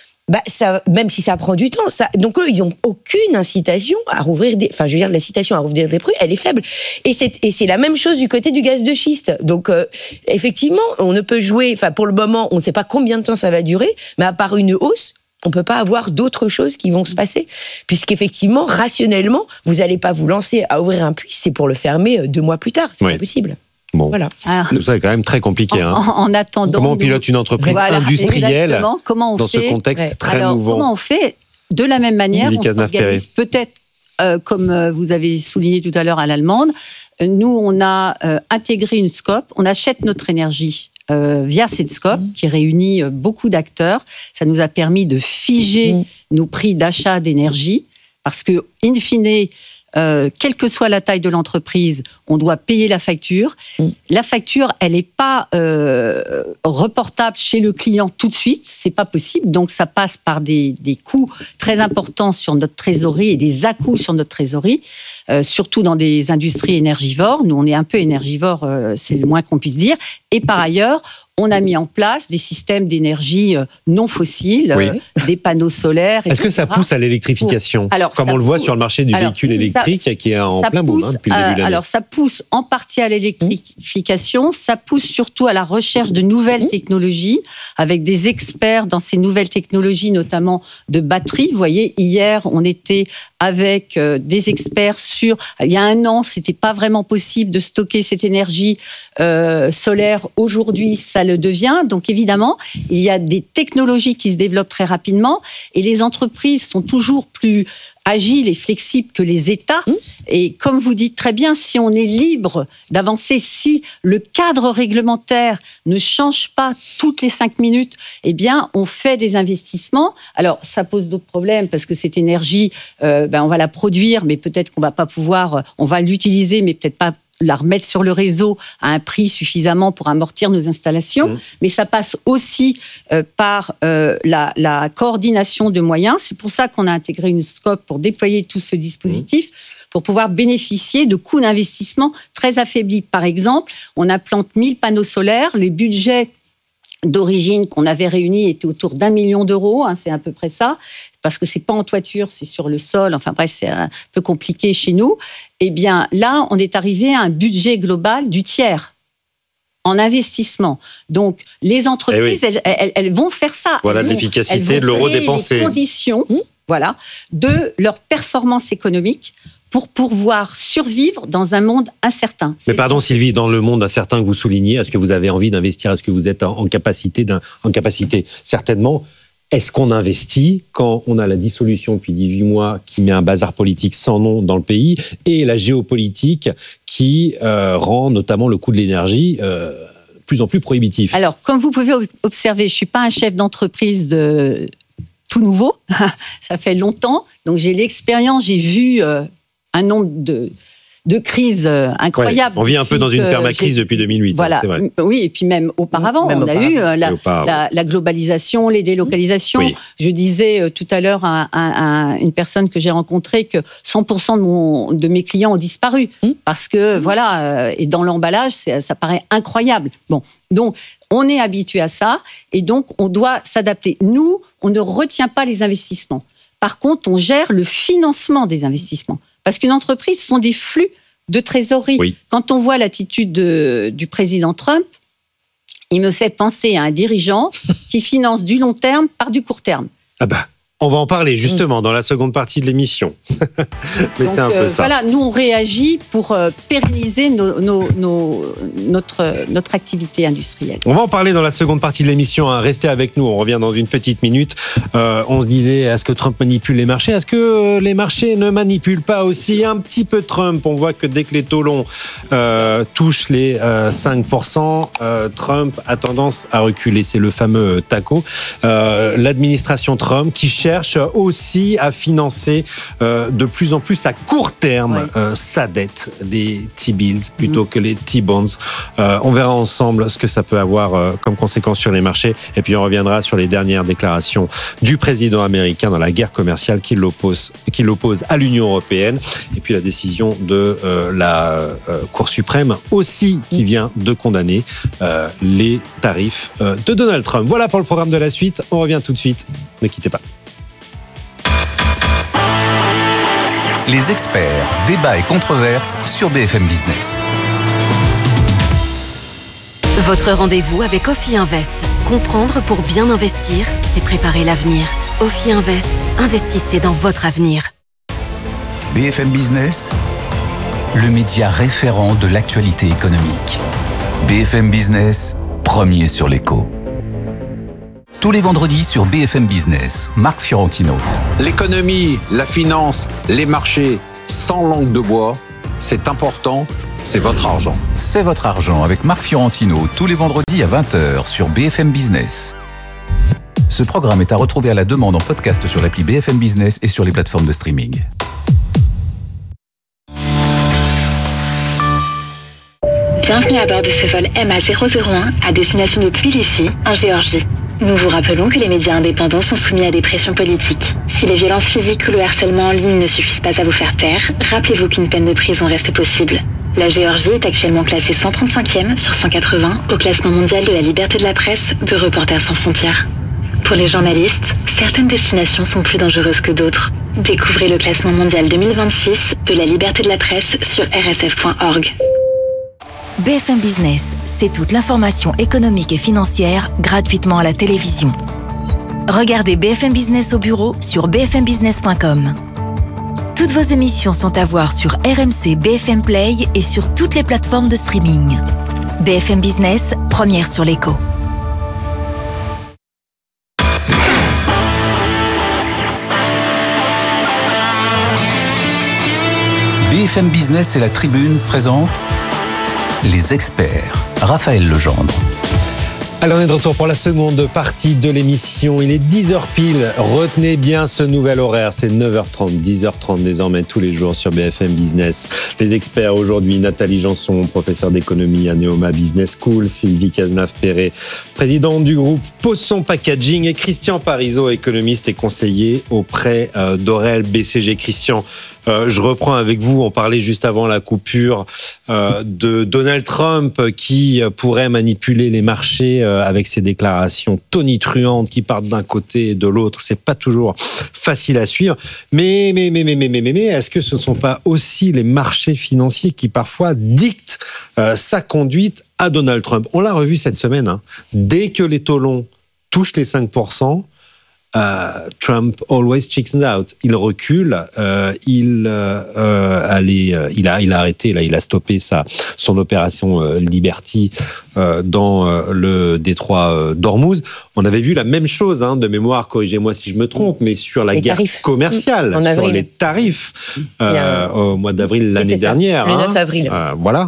Speaker 7: même si ça prend du temps, donc eux, ils n'ont aucune incitation à rouvrir l'incitation à rouvrir des prix, elle est faible. Et c'est la même chose du côté du gaz de schiste. Donc effectivement, on ne peut jouer, pour le moment, on ne sait pas combien de temps ça va durer, mais à part une hausse, on ne peut pas avoir d'autres choses qui vont se passer. Puisqu'effectivement, rationnellement, vous n'allez pas vous lancer à ouvrir un puits, c'est pour le fermer 2 mois plus tard. C'est pas possible.
Speaker 6: Bon,
Speaker 7: voilà.
Speaker 6: Tout ça est quand même très compliqué.
Speaker 9: En attendant,
Speaker 6: comment on pilote une entreprise industrielle dans ce contexte très mouvant ?
Speaker 9: Comment on fait ? De la même manière, on s'organise peut-être, comme vous avez souligné tout à l'heure à l'allemande, nous, on a intégré une scope, on achète notre énergie via cette scope qui réunit beaucoup d'acteurs. Ça nous a permis de figer nos prix d'achat d'énergie parce que, in fine, quelle que soit la taille de l'entreprise, on doit payer la facture. La facture, elle n'est pas reportable chez le client tout de suite, c'est pas possible. Donc ça passe par des coûts très importants sur notre trésorerie et des à-coups sur notre trésorerie, surtout dans des industries énergivores. Nous, on est un peu énergivores, c'est le moins qu'on puisse dire. Et par ailleurs, on a mis en place des systèmes d'énergie non fossiles, des panneaux solaires, etc.
Speaker 6: Est-ce que ça pousse à l'électrification, comme on le voit sur le marché du véhicule électrique qui est en plein boom depuis le début de l'année?
Speaker 9: Alors, ça pousse en partie à l'électrification, ça pousse surtout à la recherche de nouvelles technologies, avec des experts dans ces nouvelles technologies, notamment de batteries. Vous voyez, hier, on était avec des experts sur... Il y a 1 an, c'était pas vraiment possible de stocker cette énergie solaire. Aujourd'hui, ça le devient. Donc, évidemment, il y a des technologies qui se développent très rapidement et les entreprises sont toujours plus agiles et flexibles que les États. Et comme vous dites très bien, si on est libre d'avancer, si le cadre réglementaire ne change pas toutes les 5 minutes, eh bien, on fait des investissements. Alors, ça pose d'autres problèmes parce que cette énergie, on va la produire, mais peut-être qu'on va pas pouvoir, on va l'utiliser, mais peut-être pas la remettre sur le réseau à un prix suffisamment pour amortir nos installations. Mais ça passe aussi par la coordination de moyens. C'est pour ça qu'on a intégré une scope pour déployer tout ce dispositif, pour pouvoir bénéficier de coûts d'investissement très affaiblis. Par exemple, on implante 1000 panneaux solaires. Les budgets d'origine qu'on avait réunis étaient autour d'1 million d'euros, c'est à peu près ça, parce que c'est pas en toiture, c'est sur le sol, enfin bref, c'est un peu compliqué chez nous. Eh bien, là, on est arrivé à un budget global du tiers en investissement. Donc, les entreprises, elles vont faire ça.
Speaker 6: Voilà l'efficacité de l'euro dépensé.
Speaker 9: Les conditions, de leur performance économique pour pouvoir survivre dans un monde incertain.
Speaker 6: Mais pardon Sylvie, dans le monde incertain que vous soulignez, est-ce que vous avez envie d'investir? Est-ce que vous êtes en capacité certainement. Est-ce qu'on investit quand on a la dissolution depuis 18 mois qui met un bazar politique sans nom dans le pays et la géopolitique qui rend notamment le coût de l'énergie de plus en plus prohibitif?
Speaker 9: Alors, comme vous pouvez observer, je ne suis pas un chef d'entreprise de tout nouveau. Ça fait longtemps. Donc, j'ai l'expérience, j'ai vu un nombre de crise incroyable.
Speaker 6: On vit un peu dans une permacrise depuis 2008.
Speaker 9: Voilà.
Speaker 6: C'est vrai.
Speaker 9: Oui, et puis même auparavant, on a eu la globalisation, les délocalisations. Oui. Je disais tout à l'heure à une personne que j'ai rencontrée que 100% de mes clients ont disparu parce que voilà, et dans l'emballage, ça paraît incroyable. Bon, donc on est habitué à ça et donc on doit s'adapter. Nous, on ne retient pas les investissements. Par contre, on gère le financement des investissements. Parce qu'une entreprise, ce sont des flux de trésorerie. Oui. Quand on voit l'attitude du président Trump, il me fait penser à un dirigeant qui finance du long terme par du court terme.
Speaker 6: Ah bah, on va en parler justement dans la seconde partie de l'émission. Mais donc, c'est un peu ça.
Speaker 9: Voilà, nous on réagit pour pérenniser notre activité industrielle.
Speaker 6: On va en parler dans la seconde partie de l'émission. Restez avec nous, on revient dans une petite minute. On se disait, est-ce que Trump manipule les marchés ? Est-ce que les marchés ne manipulent pas aussi un petit peu Trump ? On voit que dès que les taux longs touchent les 5%, Trump a tendance à reculer. C'est le fameux TACO. L'administration Trump qui cherche aussi à financer de plus en plus à court terme sa dette, les T-bills plutôt que les T-bonds. On verra ensemble ce que ça peut avoir comme conséquence sur les marchés et puis on reviendra sur les dernières déclarations du président américain dans la guerre commerciale qui l'oppose à l'Union européenne et puis la décision de la Cour suprême aussi qui vient de condamner les tarifs de Donald Trump. Voilà pour le programme de la suite. On revient tout de suite. Ne quittez pas.
Speaker 1: Les experts, débats et controverses sur BFM Business.
Speaker 5: Votre rendez-vous avec Ophi Invest. Comprendre pour bien investir, c'est préparer l'avenir. Ophi Invest, investissez dans votre avenir.
Speaker 1: BFM Business, le média référent de l'actualité économique. BFM Business, premier sur l'écho. Tous les vendredis sur BFM Business, Marc Fiorentino.
Speaker 10: L'économie, la finance, les marchés, sans langue de bois, c'est important, c'est votre argent.
Speaker 1: C'est votre argent avec Marc Fiorentino, tous les vendredis à 20h sur BFM Business. Ce programme est à retrouver à la demande en podcast sur l'appli BFM Business et sur les plateformes de streaming.
Speaker 11: Bienvenue à bord de ce vol MA001 à destination de Tbilissi, en Géorgie. Nous vous rappelons que les médias indépendants sont soumis à des pressions politiques. Si les violences physiques ou le harcèlement en ligne ne suffisent pas à vous faire taire, rappelez-vous qu'une peine de prison reste possible. La Géorgie est actuellement classée 135e sur 180 au classement mondial de la liberté de la presse de Reporters sans frontières. Pour les journalistes, certaines destinations sont plus dangereuses que d'autres. Découvrez le classement mondial 2026 de la liberté de la presse sur rsf.org.
Speaker 4: BFM Business, c'est toute l'information économique et financière gratuitement à la télévision. Regardez BFM Business au bureau sur bfmbusiness.com. Toutes vos émissions sont à voir sur RMC BFM Play et sur toutes les plateformes de streaming. BFM Business, première sur l'écho.
Speaker 1: BFM Business et la Tribune présentent les experts. Raphaël Legendre.
Speaker 6: Alors on est de retour pour la seconde partie de l'émission. Il est 10h pile. Retenez bien ce nouvel horaire. C'est 9h30, 10h30 désormais tous les jours sur BFM Business. Les experts aujourd'hui, Nathalie Janson, professeure d'économie à Neoma Business School, Sylvie Cazenave-Perret, présidente du groupe Posson Packaging et Christian Parizeau, économiste et conseiller auprès d'Aurel BCG. Christian, je reprends avec vous, on parlait juste avant la coupure de Donald Trump qui pourrait manipuler les marchés avec ses déclarations tonitruantes qui partent d'un côté et de l'autre. C'est pas toujours facile à suivre. Mais, est-ce que ce ne sont pas aussi les marchés financiers qui parfois dictent sa conduite à Donald Trump ? On l'a revu cette semaine. Hein. Dès que les taux longs touchent les 5%, Trump always chicks out. Il recule, il a arrêté, là, il a stoppé son opération Liberty dans le détroit d'Ormuz. On avait vu la même chose, de mémoire, corrigez-moi si je me trompe, mais sur la guerre commerciale, sur les tarifs au mois d'avril l'année dernière.
Speaker 7: Le 9 avril.
Speaker 6: Voilà.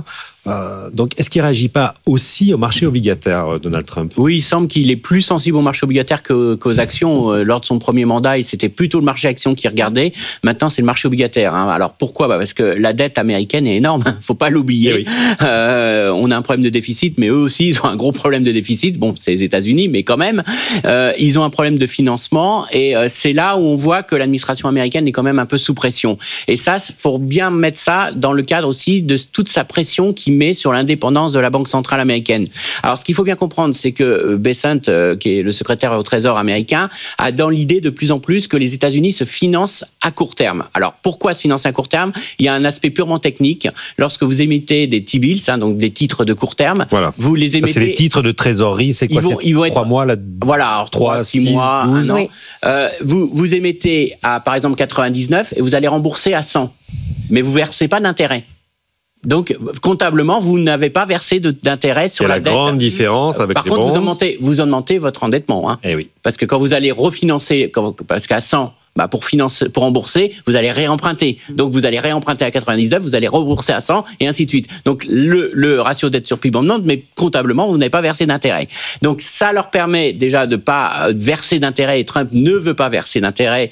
Speaker 6: Donc, est-ce qu'il ne réagit pas aussi au marché obligataire, Donald Trump ?
Speaker 8: Oui, il semble qu'il est plus sensible au marché obligataire qu'aux actions. Lors de son premier mandat, c'était plutôt le marché actions qui regardait. Maintenant, c'est le marché obligataire. Alors, pourquoi ? Parce que la dette américaine est énorme. Faut pas l'oublier. Oui. On a un problème de déficit, mais eux aussi, ils ont un gros problème de déficit. Bon, c'est les États-Unis, mais quand même, ils ont un problème de financement. Et c'est là où on voit que l'administration américaine est quand même un peu sous pression. Et ça, faut bien mettre ça dans le cadre aussi de toute sa pression qui met sur l'indépendance de la Banque centrale américaine. Alors, ce qu'il faut bien comprendre, c'est que Bessent, qui est le secrétaire au Trésor américain, a dans l'idée de plus en plus que les États-Unis se financent à court terme. Alors, pourquoi se financer à court terme ? Il y a un aspect purement technique. Lorsque vous émettez des T-bills, donc des titres de court terme,
Speaker 6: voilà.
Speaker 8: Vous les émettez...
Speaker 6: Ça, c'est les titres de trésorerie, c'est quoi ?
Speaker 8: Ils vont être
Speaker 6: 3 mois, là.
Speaker 8: Voilà, alors 3, 6 mois,
Speaker 6: 12.
Speaker 8: un an. Oui. Vous émettez à, par exemple, 99 et vous allez rembourser à 100. Mais vous versez pas d'intérêt. Donc, comptablement, vous n'avez pas versé d'intérêt sur la dette.
Speaker 6: C'est la grande différence avec
Speaker 8: Par
Speaker 6: les
Speaker 8: contre,
Speaker 6: bonds.
Speaker 8: vous augmentez votre endettement. Hein.
Speaker 6: Eh oui.
Speaker 8: Parce que quand vous allez refinancer, parce qu'à 100, pour rembourser, vous allez réemprunter. Donc, vous allez réemprunter à 99, vous allez rembourser à 100, et ainsi de suite. Donc, le ratio dette sur PIB augmente, mais comptablement, vous n'avez pas versé d'intérêt. Donc, ça leur permet déjà de pas verser d'intérêt, et Trump ne veut pas verser d'intérêt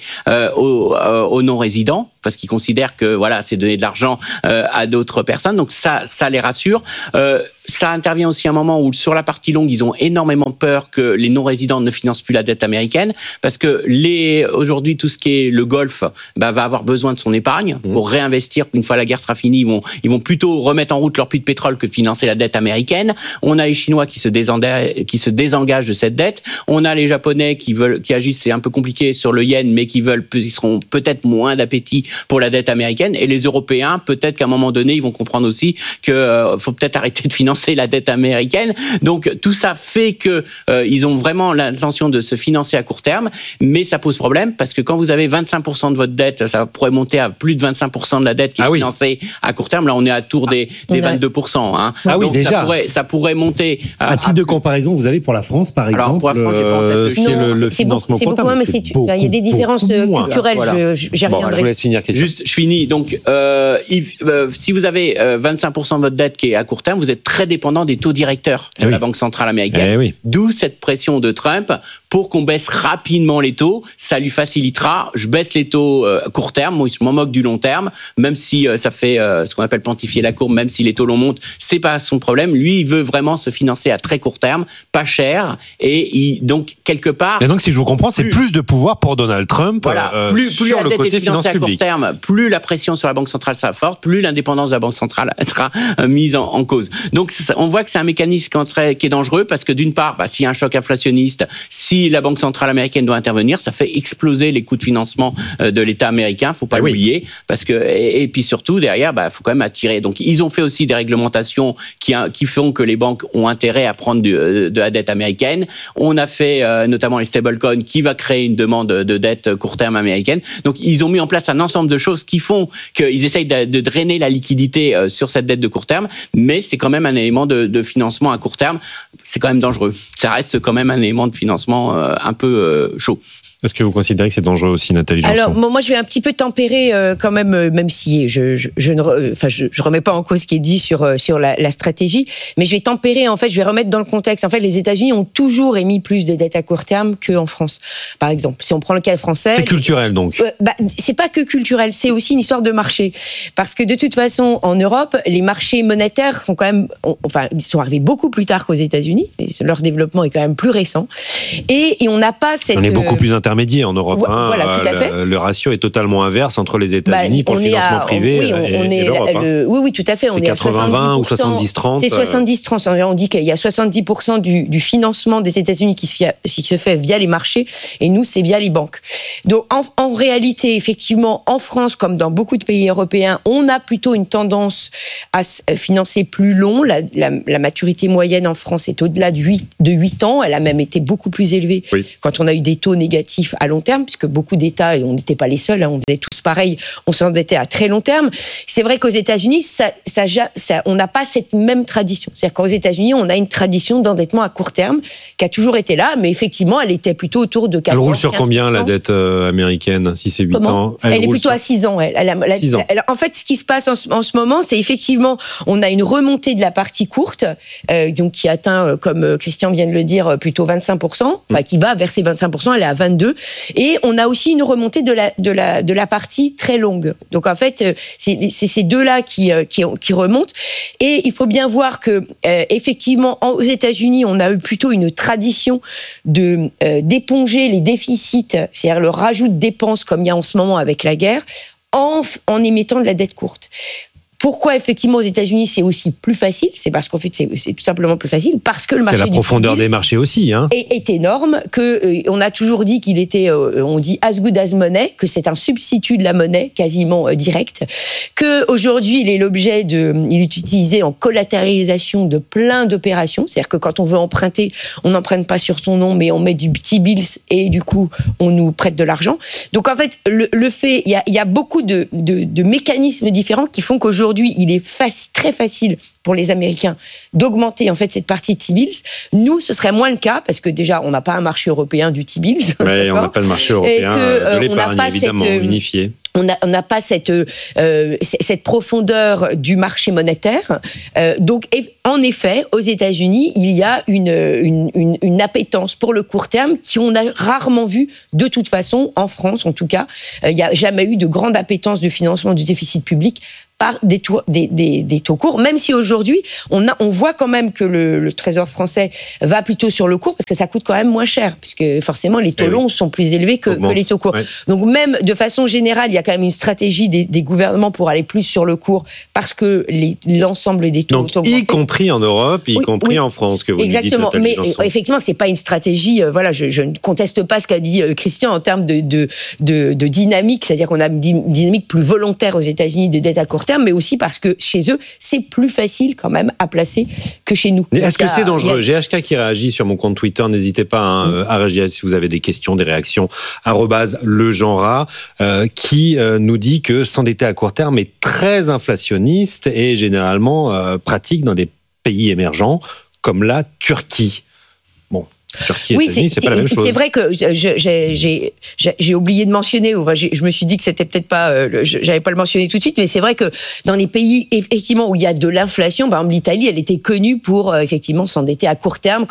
Speaker 8: aux non-résidents, parce qu'il considère que, voilà, c'est donner de l'argent à d'autres personnes. Donc, ça les rassure. Ça intervient aussi à un moment où, sur la partie longue, ils ont énormément peur que les non-résidents ne financent plus la dette américaine, parce que aujourd'hui, tout ce qui est le Golfe va avoir besoin de son épargne pour réinvestir. Une fois la guerre sera finie, ils vont plutôt remettre en route leur puits de pétrole que de financer la dette américaine. On a les Chinois qui se désengagent de cette dette. On a les Japonais qui agissent, c'est un peu compliqué sur le yen, mais ils seront peut-être moins d'appétit pour la dette américaine. Et les Européens, peut-être qu'à un moment donné, ils vont comprendre aussi que faut peut-être arrêter de financer la dette américaine. Donc tout ça fait que ils ont vraiment l'intention de se financer à court terme, mais ça pose problème parce que quand vous avez 25% de votre dette, ça pourrait monter à plus de 25% de la dette qui est financée à court terme. Là, on est à tour des 22%. Hein.
Speaker 6: Ah oui,
Speaker 8: donc,
Speaker 6: déjà.
Speaker 8: Ça pourrait monter.
Speaker 6: À titre de comparaison, vous avez pour la France, par exemple,
Speaker 8: pour la France, j'ai pas en tête
Speaker 6: ce qui est le financement
Speaker 7: c'est
Speaker 6: comptable.
Speaker 7: Beaucoup, mais il y a des différences culturelles.
Speaker 8: Voilà.
Speaker 7: J'y reviendrai.
Speaker 6: Je vous laisse finir.
Speaker 8: Juste, je finis. Donc, si vous avez 25% de votre dette qui est à court terme, vous êtes très dépendant des taux directeurs de la Banque centrale américaine. D'où cette pression de Trump pour qu'on baisse rapidement les taux. Ça lui facilitera. Je baisse les taux à court terme. Moi, je m'en moque du long terme, même si ça fait ce qu'on appelle plantifier la courbe, même si les taux l'on monte, c'est pas son problème. Lui, il veut vraiment se financer à très court terme, pas cher, et donc quelque part.
Speaker 6: Et donc, si je vous comprends, c'est plus de pouvoir pour Donald Trump.
Speaker 8: Voilà. Plus
Speaker 6: sur
Speaker 8: la
Speaker 6: le
Speaker 8: dette
Speaker 6: côté
Speaker 8: est financée à court terme, plus la pression sur la Banque centrale sera forte, plus l'indépendance de la Banque centrale sera mise en cause. Donc, on voit que c'est un mécanisme qui est dangereux parce que d'une part, s'il y a un choc inflationniste, si la Banque centrale américaine doit intervenir, ça fait exploser les coûts de financement de l'État américain. Faut pas l'oublier, parce que et puis surtout derrière, faut quand même attirer. Donc, ils ont fait aussi des réglementations qui font que les banques ont intérêt à prendre de la dette américaine. On a fait notamment les stablecoins qui va créer une demande de dette court terme américaine. Donc, ils ont mis en place un ensemble de choses qui font qu'ils essayent de drainer la liquidité sur cette dette de court terme, mais c'est quand même un élément de financement à court terme. C'est quand même dangereux. Ça reste quand même un élément de financement un peu chaud.
Speaker 6: Est-ce que vous considérez que c'est dangereux aussi, Nathalie Janson ?
Speaker 7: Alors, moi, je vais un petit peu tempérer quand même si je ne remets pas en cause ce qui est dit sur la stratégie, mais je vais tempérer, en fait, je vais remettre dans le contexte. En fait, les États-Unis ont toujours émis plus de dettes à court terme qu'en France. Par exemple, si on prend le cas français... C'est
Speaker 6: culturel, donc.
Speaker 7: C'est pas que culturel, c'est aussi une histoire de marché. Parce que de toute façon, en Europe, les marchés monétaires sont quand même... ils sont arrivés beaucoup plus tard qu'aux États-Unis. Leur développement est quand même plus récent. Et on n'a pas cette...
Speaker 6: On est beaucoup plus intermédiaire en Europe.
Speaker 7: Voilà, tout à fait.
Speaker 6: Le ratio est totalement inverse entre les États-Unis pour le financement privé et l'Europe.
Speaker 7: Oui, tout à fait. On est à
Speaker 6: 80-20 ou 70-30.
Speaker 7: C'est 70-30. On dit qu'il y a 70% du financement des États-Unis qui se fait via les marchés, et nous, c'est via les banques. Donc, en réalité, effectivement, en France, comme dans beaucoup de pays européens, on a plutôt une tendance à financer plus long. La maturité moyenne en France est au-delà de 8 ans. Elle a même été beaucoup plus élevée quand on a eu des taux négatifs actifs à long terme, puisque beaucoup d'États, et on n'était pas les seuls, on faisait tous pareil, on s'endettait à très long terme. C'est vrai qu'aux États-Unis, on n'a pas cette même tradition. C'est-à-dire qu'aux États-Unis, on a une tradition d'endettement à court terme qui a toujours été là, mais effectivement, elle était plutôt autour de 14%.
Speaker 6: Elle roule sur combien la dette américaine, si c'est 8 ans?
Speaker 7: Elle est plutôt à 6 ans. 6 ans. En fait, ce qui se passe en ce moment, c'est effectivement, on a une remontée de la partie courte, donc qui atteint, comme Christian vient de le dire, plutôt 25%, enfin qui va vers ces 25%, elle est à 22%, et on a aussi une remontée de la partie très longue. Donc en fait, c'est ces deux-là qui remontent, et il faut bien voir que effectivement, aux États-Unis, on a eu plutôt une tradition d'éponger les déficits, c'est-à-dire le rajout de dépenses comme il y a en ce moment avec la guerre, en émettant de la dette courte. Pourquoi, effectivement, aux États-Unis, c'est aussi plus facile? C'est parce qu'en fait, c'est tout simplement plus facile, parce que le marché.
Speaker 6: C'est la profondeur des marchés aussi, hein.
Speaker 7: Est énorme, on a toujours dit qu'il était, on dit as good as money, que c'est un substitut de la monnaie, quasiment direct, qu'aujourd'hui, il est utilisé en collatéralisation de plein d'opérations. C'est-à-dire que quand on veut emprunter, on n'emprunte pas sur son nom, mais on met du T-bills et du coup, on nous prête de l'argent. Donc, en fait, le fait, il y a beaucoup de mécanismes différents qui font qu'aujourd'hui, il est très facile pour les Américains d'augmenter en fait cette partie de T-bills. Nous, ce serait moins le cas parce que déjà, on n'a pas un marché européen du T-bills.
Speaker 6: Oui, on n'a pas le marché européen de l'épargne, évidemment, unifié.
Speaker 7: On n'a pas cette profondeur du marché monétaire. Donc, en effet, aux États-Unis, il y a une appétence pour le court terme qu'on a rarement vu de toute façon, en France en tout cas. Il n'y a jamais eu de grande appétence de financement du déficit public par des taux courts, même si aujourd'hui, on voit quand même que le Trésor français va plutôt sur le court, parce que ça coûte quand même moins cher, puisque forcément, les taux longs sont plus élevés que les taux courts. Ouais. Donc même, de façon générale, il y a quand même une stratégie des gouvernements pour aller plus sur le court, parce que l'ensemble des taux ont augmenté.
Speaker 6: Y compris en Europe, y compris en France, que vous
Speaker 7: exactement.
Speaker 6: Dites,
Speaker 7: mais effectivement, c'est pas une stratégie, je ne conteste pas ce qu'a dit Christian en termes de dynamique, c'est-à-dire qu'on a une dynamique plus volontaire aux États-Unis de dette à court terme, mais aussi parce que chez eux, c'est plus facile quand même à placer que chez nous.
Speaker 6: Est-ce que c'est dangereux? GHK qui réagit sur mon compte Twitter, n'hésitez pas à réagir si vous avez des questions, des réactions, @legenrat, qui nous dit que s'endetter à court terme est très inflationniste et généralement pratique dans des pays émergents comme la Turquie. Bon. Turquie, États-Unis, c'est pas la même chose.
Speaker 7: C'est vrai que j'ai oublié de mentionner, je me suis dit que c'était peut-être pas, j'avais pas le mentionné tout de suite, mais c'est vrai que dans les pays effectivement où il y a de l'inflation, par exemple l'Italie, elle était connue pour effectivement s'endetter à court terme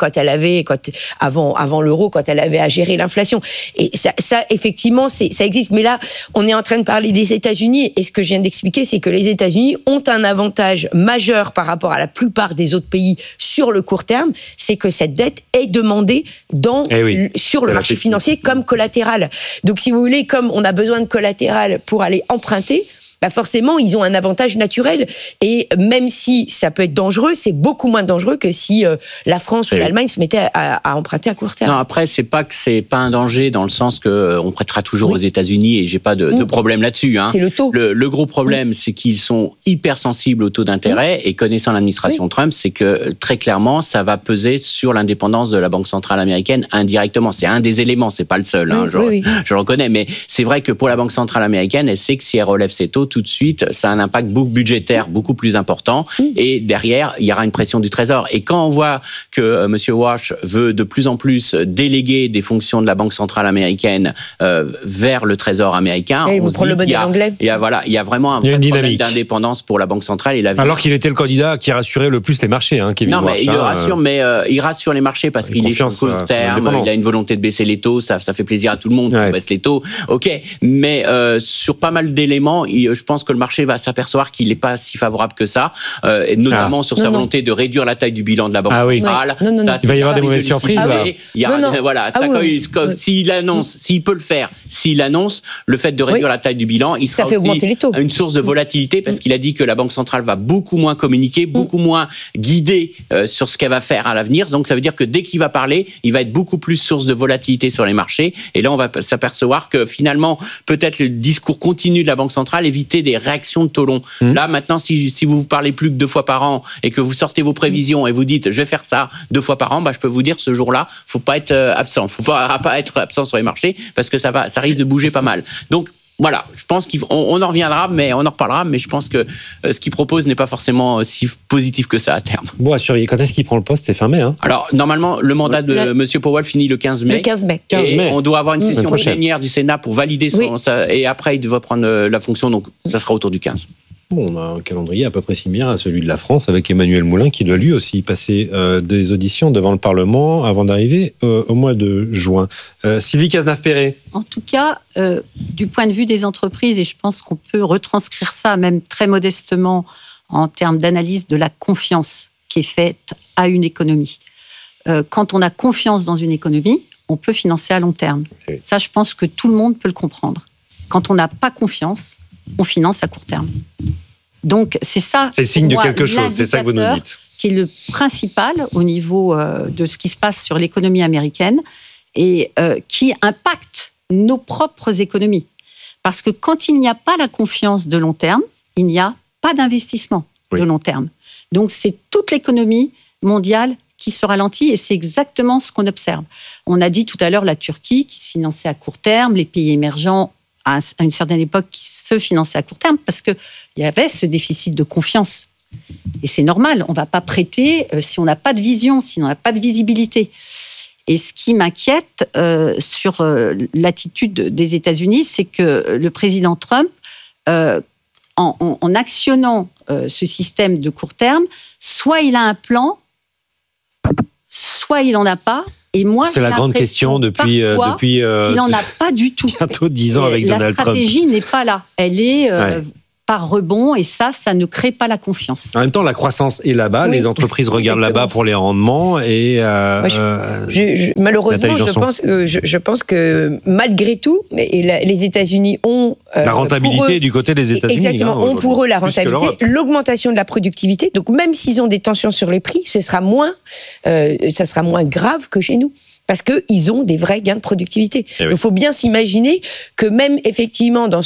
Speaker 7: avant l'euro, quand elle avait à gérer l'inflation. Et ça effectivement, ça existe. Mais là, on est en train de parler des États-Unis, et ce que je viens d'expliquer, c'est que les États-Unis ont un avantage majeur par rapport à la plupart des autres pays sur le court terme, c'est que cette dette est demandée sur le marché financier comme collatéral. Donc, si vous voulez, comme on a besoin de collatéral pour aller emprunter, forcément, ils ont un avantage naturel. Et même si ça peut être dangereux, c'est beaucoup moins dangereux que si la France ou l'Allemagne se mettaient à emprunter à court terme.
Speaker 8: Non, après, c'est pas un danger dans le sens qu'on prêtera toujours aux États-Unis et j'ai pas de problème là-dessus. Hein.
Speaker 7: C'est le taux.
Speaker 8: Le gros problème, c'est qu'ils sont hyper sensibles au taux d'intérêt et connaissant l'administration Trump, c'est que très clairement, ça va peser sur l'indépendance de la Banque centrale américaine indirectement. C'est un des éléments, c'est pas le seul. Hein, je le reconnais, mais c'est vrai que pour la Banque centrale américaine, elle sait que si elle relève ses taux, tout de suite, ça a un impact budgétaire beaucoup plus important. Et derrière, il y aura une pression du Trésor. Et quand on voit que M. Walsh veut de plus en plus déléguer des fonctions de la Banque centrale américaine vers le Trésor américain,
Speaker 7: on se dit le modèle anglais.
Speaker 8: Il y a vraiment un problème d'indépendance pour la Banque centrale. Et
Speaker 6: alors qu'il était le candidat qui rassurait le plus les marchés, Kevin Walsh.
Speaker 8: Non, mais il rassure, il rassure les marchés parce qu'il est sur court terme, il a une volonté de baisser les taux, ça fait plaisir à tout le monde qu'on baisse les taux. Ok, mais sur pas mal d'éléments, je pense que le marché va s'apercevoir qu'il n'est pas si favorable que ça, et notamment sur sa volonté de réduire la taille du bilan de la Banque centrale.
Speaker 6: Il va y avoir des mauvaises surprises là.
Speaker 8: S'il annonce, s'il peut le faire, s'il annonce le fait de réduire la taille du bilan, il sera aussi une source de volatilité parce qu'il a dit que la Banque centrale va beaucoup moins communiquer, beaucoup moins guider sur ce qu'elle va faire à l'avenir. Donc ça veut dire que dès qu'il va parler, il va être beaucoup plus source de volatilité sur les marchés. Et là, on va s'apercevoir que finalement, peut-être le discours continu de la Banque centrale évite éviter des réactions de taux longs. Là, maintenant, si vous parlez plus que 2 fois par an et que vous sortez vos prévisions et vous dites, je vais faire ça 2 fois par an, je peux vous dire, ce jour-là, faut pas être absent. Faut pas être absent sur les marchés parce que ça risque de bouger pas mal. Donc, voilà, je pense qu'on en reviendra, mais on en reparlera, mais je pense que ce qu'il propose n'est pas forcément si positif que ça à terme.
Speaker 6: Bon, à surveiller. Quand est-ce qu'il prend le poste? C'est fin mai, hein?
Speaker 8: Alors, normalement, le mandat de M. Powell finit le 15 mai.
Speaker 7: Le 15 mai.
Speaker 8: Et on doit avoir une session plénière du Sénat pour valider et après, il devra prendre la fonction, donc ça sera autour du 15.
Speaker 6: Bon, on a un calendrier à peu près similaire à celui de la France, avec Emmanuel Moulin, qui doit lui aussi passer des auditions devant le Parlement avant d'arriver au mois de juin. Sylvie Cazenave-Perret.
Speaker 9: En tout cas, du point de vue des entreprises, et je pense qu'on peut retranscrire ça même très modestement en termes d'analyse de la confiance qui est faite à une économie. Quand on a confiance dans une économie, on peut financer à long terme. Okay. Ça, je pense que tout le monde peut le comprendre. Quand on n'a pas confiance, on finance à court terme. Donc, c'est ça.
Speaker 6: C'est signe de quelque chose, c'est ça que vous nous dites.
Speaker 9: Qui est le principal au niveau de ce qui se passe sur l'économie américaine et qui impacte nos propres économies. Parce que quand il n'y a pas la confiance de long terme, il n'y a pas d'investissement de long terme. Donc, c'est toute l'économie mondiale qui se ralentit et c'est exactement ce qu'on observe. On a dit tout à l'heure la Turquie qui se finançait à court terme, les pays émergents à une certaine époque qui se finançaient à court terme parce qu'il y avait ce déficit de confiance. Et c'est normal, on ne va pas prêter si on n'a pas de vision, si on n'a pas de visibilité. Et ce qui m'inquiète sur l'attitude des États-Unis, c'est que le président Trump, en actionnant ce système de court terme, soit il a un plan, soit il n'en a pas. Et moi,
Speaker 6: c'est la grande question depuis
Speaker 9: il n'en a pas du tout.
Speaker 6: Bientôt 10 ans avec Donald Trump.
Speaker 9: La stratégie n'est pas là. Elle est par rebond et ça ne crée pas la confiance.
Speaker 6: En même temps, la croissance est là-bas. Les entreprises regardent là-bas pour les rendements. Et
Speaker 7: malheureusement, je pense que malgré tout, les États-Unis ont...
Speaker 6: la rentabilité du côté des États-Unis.
Speaker 7: Exactement, ont pour eux la rentabilité, l'augmentation de la productivité. Donc même s'ils ont des tensions sur les prix, ça sera moins grave que chez nous. Parce qu'ils ont des vrais gains de productivité. Il faut bien s'imaginer que même effectivement dans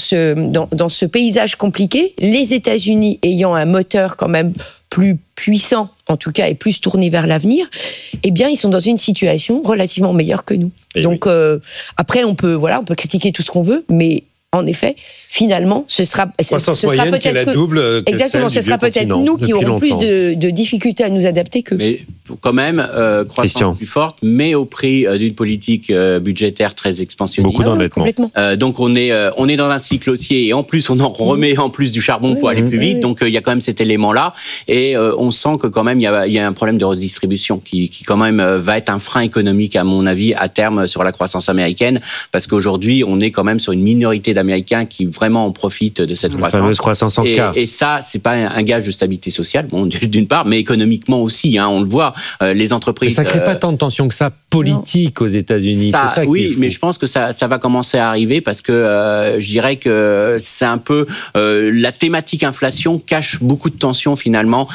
Speaker 7: ce paysage compliqué, les États-Unis ayant un moteur quand même plus puissant, en tout cas, et plus tourné vers l'avenir, eh bien, ils sont dans une situation relativement meilleure que nous. Donc, après, on peut critiquer tout ce qu'on veut, mais en effet, finalement, ce sera
Speaker 6: peut-être qui est la double.
Speaker 7: Exactement, ce sera peut-être nous qui aurons plus de difficultés à nous adapter que.
Speaker 8: Mais quand même, croissance plus forte, mais au prix d'une politique budgétaire très expansionniste.
Speaker 6: Beaucoup d'endettement.
Speaker 8: Donc on est dans un cycle haussier et en plus on en remet en plus du charbon pour aller plus vite. Donc il y a quand même cet élément-là et on sent que quand même il y a un problème de redistribution qui quand même va être un frein économique à mon avis à terme sur la croissance américaine parce qu'aujourd'hui on est quand même sur une minorité d'Américains qui vraiment en profitent de cette croissance.
Speaker 6: Fameuse croissance en K.
Speaker 8: Et ça, c'est pas un gage de stabilité sociale, bon, d'une part, mais économiquement aussi. On le voit, les entreprises.
Speaker 6: Mais ça crée pas tant de tensions que ça politique aux États-Unis. C'est ça
Speaker 8: oui, mais je pense que ça va commencer à arriver parce que je dirais que c'est un peu la thématique inflation cache beaucoup de tensions finalement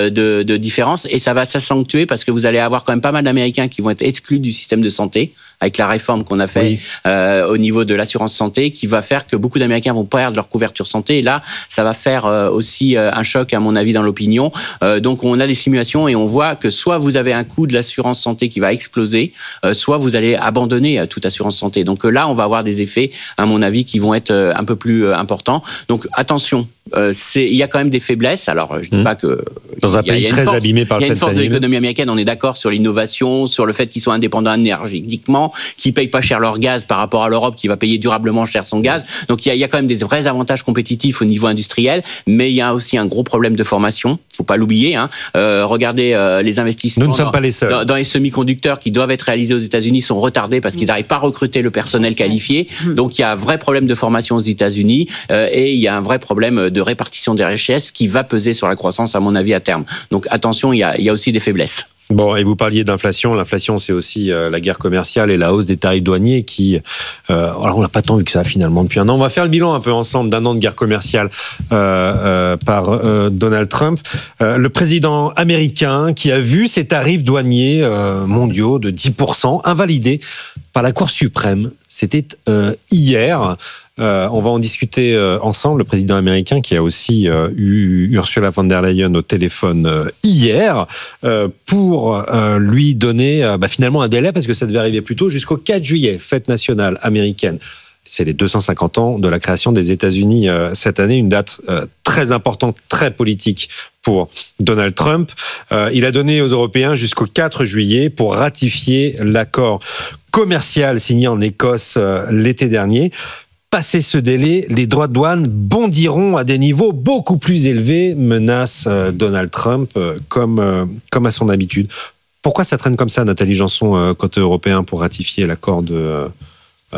Speaker 8: de différences et ça va s'accentuer parce que vous allez avoir quand même pas mal d'Américains qui vont être exclus du système de santé avec la réforme qu'on a fait au niveau de l'assurance santé qui va faire que beaucoup d'Américains vont perdre leur couverture santé et là ça va faire aussi un choc à mon avis dans l'opinion. Donc on a des simulations et on voit que soit vous avez un coût de l'assurance santé qui va exploser, soit vous allez abandonner toute assurance santé. Donc là on va avoir des effets à mon avis qui vont être un peu plus importants. Donc attention, il y a quand même des faiblesses. Alors je dis pas que
Speaker 6: dans un pays très abîmé par le fait.
Speaker 8: Il y a une force de l'économie américaine. On est d'accord sur l'innovation, sur le fait qu'ils soient indépendants énergétiquement, qu'ils payent pas cher leur gaz par rapport à l'Europe qui va payer durablement cher son gaz. Donc il y a quand même des vrais avantages compétitifs au niveau industriel, mais il y a aussi un gros problème de formation. Faut pas l'oublier. Regardez les investissements.
Speaker 6: Nous ne sommes pas les seuls.
Speaker 8: Dans les semi-conducteurs qui doivent être réalisés aux États-Unis sont retardés parce qu'ils n'arrivent pas à recruter le personnel qualifié. Donc il y a un vrai problème de formation aux États-Unis et il y a un vrai problème de répartition des richesses qui va peser sur la croissance à mon avis à terme. Donc attention, il y a aussi des faiblesses.
Speaker 6: Bon, et vous parliez d'inflation. L'inflation, c'est aussi la guerre commerciale et la hausse des tarifs douaniers qui... alors, on n'a pas tant vu que ça, finalement, depuis un an. On va faire le bilan un peu ensemble d'un an de guerre commerciale par Donald Trump. Le président américain qui a vu ses tarifs douaniers mondiaux de 10% invalidés par la Cour suprême. C'était hier. On va en discuter ensemble. Le président américain qui a aussi eu Ursula von der Leyen au téléphone hier pour lui donner finalement un délai, parce que ça devait arriver plus tôt, jusqu'au 4 juillet, fête nationale américaine. C'est les 250 ans de la création des États-Unis cette année, une date très importante, très politique pour Donald Trump. Il a donné aux Européens jusqu'au 4 juillet pour ratifier l'accord commercial signé en Écosse l'été dernier. Passé ce délai, les droits de douane bondiront à des niveaux beaucoup plus élevés, menace Donald Trump, comme à son habitude. Pourquoi ça traîne comme ça, Nathalie Janson, côté européen, pour ratifier l'accord de Tenenbaum ?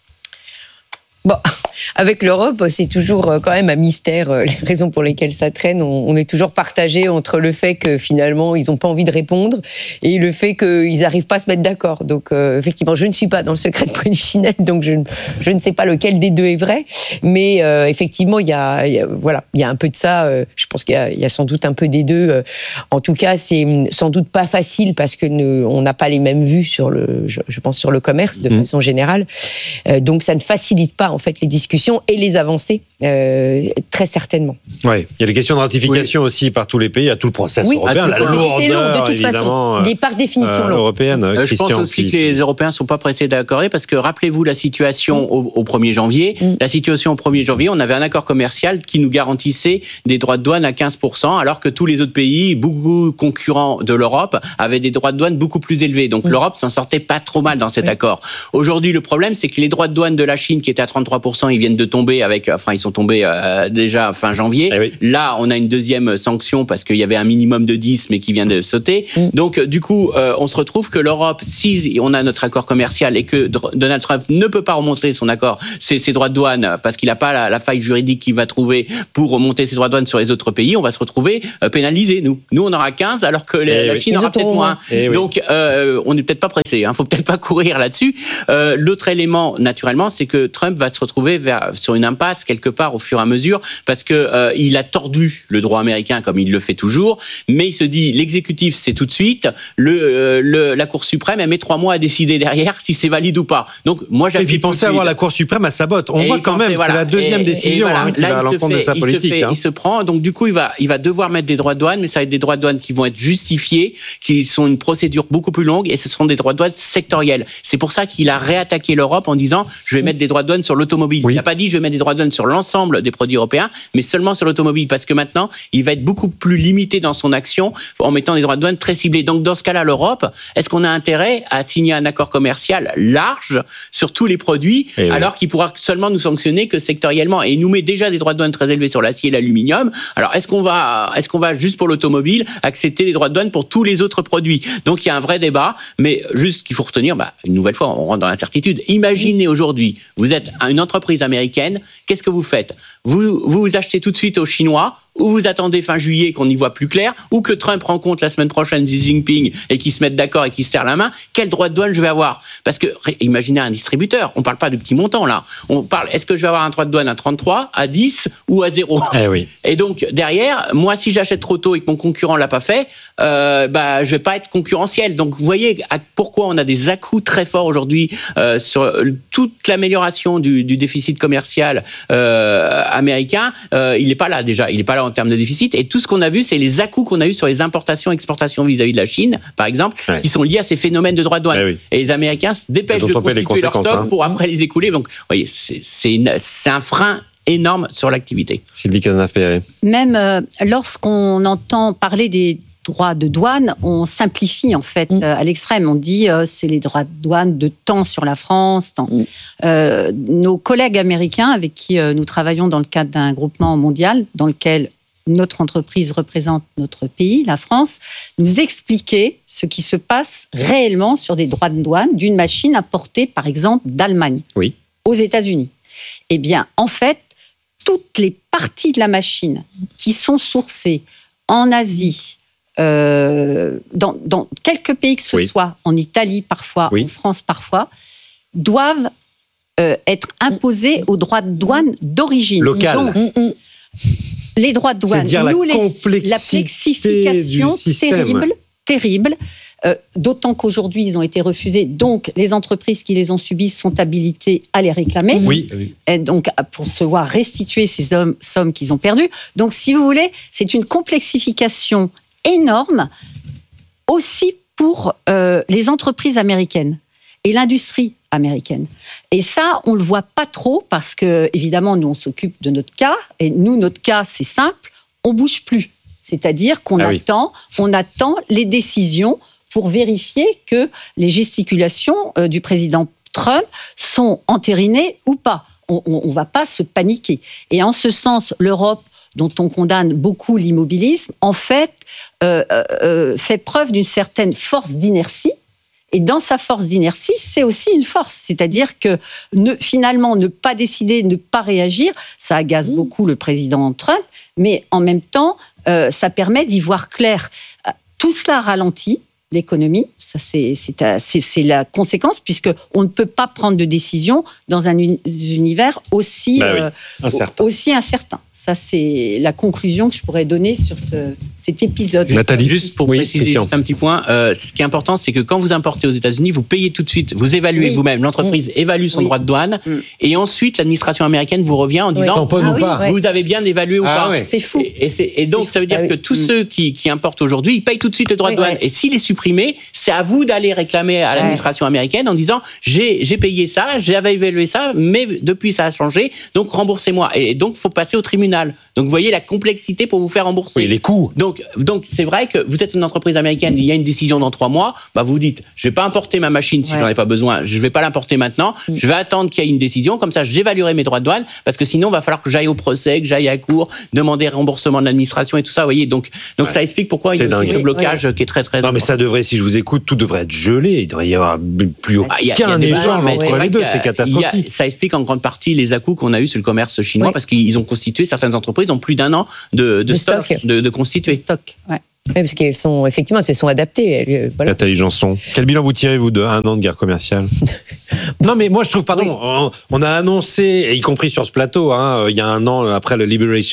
Speaker 7: Bon, avec l'Europe, c'est toujours quand même un mystère. Les raisons pour lesquelles ça traîne, on est toujours partagé entre le fait que finalement ils n'ont pas envie de répondre et le fait qu'ils n'arrivent pas à se mettre d'accord. Donc effectivement, je ne suis pas dans le secret de Polichinelle, donc je ne sais pas lequel des deux est vrai. Mais effectivement, il y a un peu de ça. Je pense qu'il y a sans doute un peu des deux. En tout cas, c'est sans doute pas facile parce que on n'a pas les mêmes vues sur je pense sur le commerce de façon générale. Donc ça ne facilite pas en fait les discussions et les avancées très certainement.
Speaker 6: Ouais, il y a les questions de ratification aussi par tous les pays, à tout le processus européen, la lourdeur
Speaker 7: de toute façon, par définition
Speaker 6: européenne.
Speaker 8: Je pense aussi que les Européens sont pas pressés d'accorder parce que rappelez-vous la situation au 1er janvier. La situation au 1er janvier, on avait un accord commercial qui nous garantissait des droits de douane à 15%, alors que tous les autres pays, beaucoup concurrents de l'Europe, avaient des droits de douane beaucoup plus élevés. Donc l'Europe s'en sortait pas trop mal dans cet accord. Aujourd'hui, le problème, c'est que les droits de douane de la Chine, qui étaient à 33%, ils viennent de tomber ils sont tombés déjà fin janvier. Là, on a une deuxième sanction parce qu'il y avait un minimum de 10, mais qui vient de sauter. Donc, du coup, on se retrouve que l'Europe, si on a notre accord commercial et que Donald Trump ne peut pas remonter son accord, ses droits de douane, parce qu'il n'a pas la faille juridique qu'il va trouver pour remonter ses droits de douane sur les autres pays, on va se retrouver pénalisés, nous. Nous, on aura 15, alors que la Chine aura peut-être moins. Donc, on n'est peut-être pas pressé. Faut peut-être pas courir là-dessus. L'autre élément, naturellement, c'est que Trump va se retrouver sur une impasse quelque part au fur et à mesure, parce que il a tordu le droit américain comme il le fait toujours, mais il se dit l'exécutif c'est tout de suite, la Cour suprême elle met 3 mois à décider derrière si c'est valide ou pas. Donc moi j'appuie.
Speaker 6: Et puis pensez avoir la Cour suprême à sa botte. On voit quand même, c'est la deuxième décision qui va à l'encontre de sa politique.
Speaker 8: Il se prend, donc du coup il va devoir mettre des droits de douane, mais ça va être des droits de douane qui vont être justifiés, qui sont une procédure beaucoup plus longue, et ce seront des droits de douane sectoriels. C'est pour ça qu'il a réattaqué l'Europe en disant je vais mettre des droits de douane sur l'automobile. Il n'a pas dit je vais mettre des droits de douane sur l'ensemble des produits européens, mais seulement sur l'automobile, parce que maintenant, il va être beaucoup plus limité dans son action en mettant des droits de douane très ciblés. Donc, dans ce cas-là, l'Europe, est-ce qu'on a intérêt à signer un accord commercial large sur tous les produits, alors qu'il pourra seulement nous sanctionner que sectoriellement, et il nous met déjà des droits de douane très élevés sur l'acier et l'aluminium. Alors, est-ce qu'on va juste pour l'automobile accepter les droits de douane pour tous les autres produits? Donc, il y a un vrai débat, mais juste qu'il faut retenir, une nouvelle fois, on rentre dans l'incertitude. Imaginez aujourd'hui, vous êtes une entreprise américaine, qu'est-ce que vous faites? Vous achetez tout de suite aux Chinois, ou vous attendez fin juillet qu'on y voit plus clair, ou que Trump rencontre la semaine prochaine Xi Jinping et qu'ils se mettent d'accord et qu'ils se serrent la main, quel droit de douane je vais avoir? Parce que, imaginez un distributeur, on parle pas de petits montants là, on parle, est-ce que je vais avoir un droit de douane à 33, à 10 ou à 0? Et donc, derrière, moi, si j'achète trop tôt et que mon concurrent l'a pas fait, je vais pas être concurrentiel. Donc, vous voyez pourquoi on a des à-coups très forts aujourd'hui sur toute l'amélioration du déficit commercial américain. Il est pas là déjà, il est pas là en termes de déficit, et tout ce qu'on a vu, c'est les à-coups qu'on a eu sur les importations et exportations vis-à-vis de la Chine, par exemple, qui sont liés à ces phénomènes de droits de douane. Et les Américains se dépêchent de constituer leur stock pour après les écouler. Donc, vous voyez, c'est un frein énorme sur l'activité.
Speaker 6: Sylvie Cazenave-Péré.
Speaker 9: Même lorsqu'on entend parler des droits de douane, on simplifie en fait à l'extrême. On dit c'est les droits de douane de temps sur la France. Nos collègues américains avec qui nous travaillons dans le cadre d'un groupement mondial dans lequel notre entreprise représente notre pays, la France, nous expliquaient ce qui se passe réellement sur des droits de douane d'une machine importée par exemple d'Allemagne aux États-Unis. Eh bien, en fait, toutes les parties de la machine qui sont sourcées en Asie, dans quelques pays que ce soit, en Italie parfois, en France parfois, doivent être imposées aux droits de douane d'origine.
Speaker 6: Local.
Speaker 9: Donc, les droits de douane,
Speaker 6: c'est dire
Speaker 9: nous
Speaker 6: la complexification
Speaker 9: terrible. d'autant qu'aujourd'hui, ils ont été refusés. Donc, les entreprises qui les ont subis sont habilitées à les réclamer.
Speaker 6: Oui.
Speaker 9: Et donc, pour se voir restituer ces sommes qu'ils ont perdues. Donc, si vous voulez, c'est une complexification énorme aussi pour les entreprises américaines et l'industrie américaine. Et ça, on le voit pas trop parce que, évidemment, nous, on s'occupe de notre cas. Et nous, notre cas, c'est simple, on bouge plus. C'est-à-dire qu'on attend les décisions pour vérifier que les gesticulations du président Trump sont entérinées ou pas. On ne va pas se paniquer. Et en ce sens, l'Europe, dont on condamne beaucoup l'immobilisme, en fait, fait preuve d'une certaine force d'inertie. Et dans sa force d'inertie, c'est aussi une force. C'est-à-dire que finalement, ne pas décider, ne pas réagir, ça agace beaucoup le président Trump, mais en même temps, ça permet d'y voir clair. Tout cela ralentit l'économie, ça c'est la conséquence, puisqu'on ne peut pas prendre de décision dans un univers aussi incertain. Ça, c'est la conclusion que je pourrais donner sur cet épisode.
Speaker 8: Nathalie, juste pour préciser juste un petit point, ce qui est important, c'est que quand vous importez aux États-Unis, vous payez tout de suite, vous évaluez vous-même, l'entreprise évalue son droit de douane, et ensuite l'administration américaine vous revient en disant vous avez bien évalué ou pas.
Speaker 9: C'est fou.
Speaker 8: Et donc ça veut dire que tous ceux qui importent aujourd'hui, ils payent tout de suite le droit de douane. Et s'il est supprimé, c'est à vous d'aller réclamer à l'administration américaine en disant j'ai payé ça, j'avais évalué ça, mais depuis ça a changé, donc remboursez-moi. Et donc il faut passer au tribunal. Donc vous voyez la complexité pour vous faire rembourser.
Speaker 6: Oui, les coûts.
Speaker 8: Donc c'est vrai que vous êtes une entreprise américaine, il y a une décision dans 3 mois, bah vous dites je vais pas importer ma machine si j'en ai pas besoin, je vais pas l'importer maintenant, je vais attendre qu'il y ait une décision, comme ça j'évaluerai mes droits de douane, parce que sinon il va falloir que j'aille au procès, que j'aille à la cour, demander remboursement de l'administration et tout ça, vous voyez. Donc ça explique pourquoi il y a aussi ce blocage qui est très très important.
Speaker 6: Mais ça devrait, si je vous écoute, tout devrait être gelé, il devrait y avoir plus aucun échange entre les deux, c'est catastrophique.
Speaker 8: Ça explique en grande partie les à-coups qu'on a eu sur le commerce chinois, parce qu'ils ont constitué, certaines entreprises ont plus d'1 an de stock de constituer.
Speaker 7: Oui, parce qu'elles sont, effectivement, se sont adaptées.
Speaker 6: Voilà. Nathalie Janson, quel bilan vous tirez, vous, de 1 an de guerre commerciale? Non, mais moi, je trouve, on a annoncé, y compris sur ce plateau, il y a 1 an, après le Liberation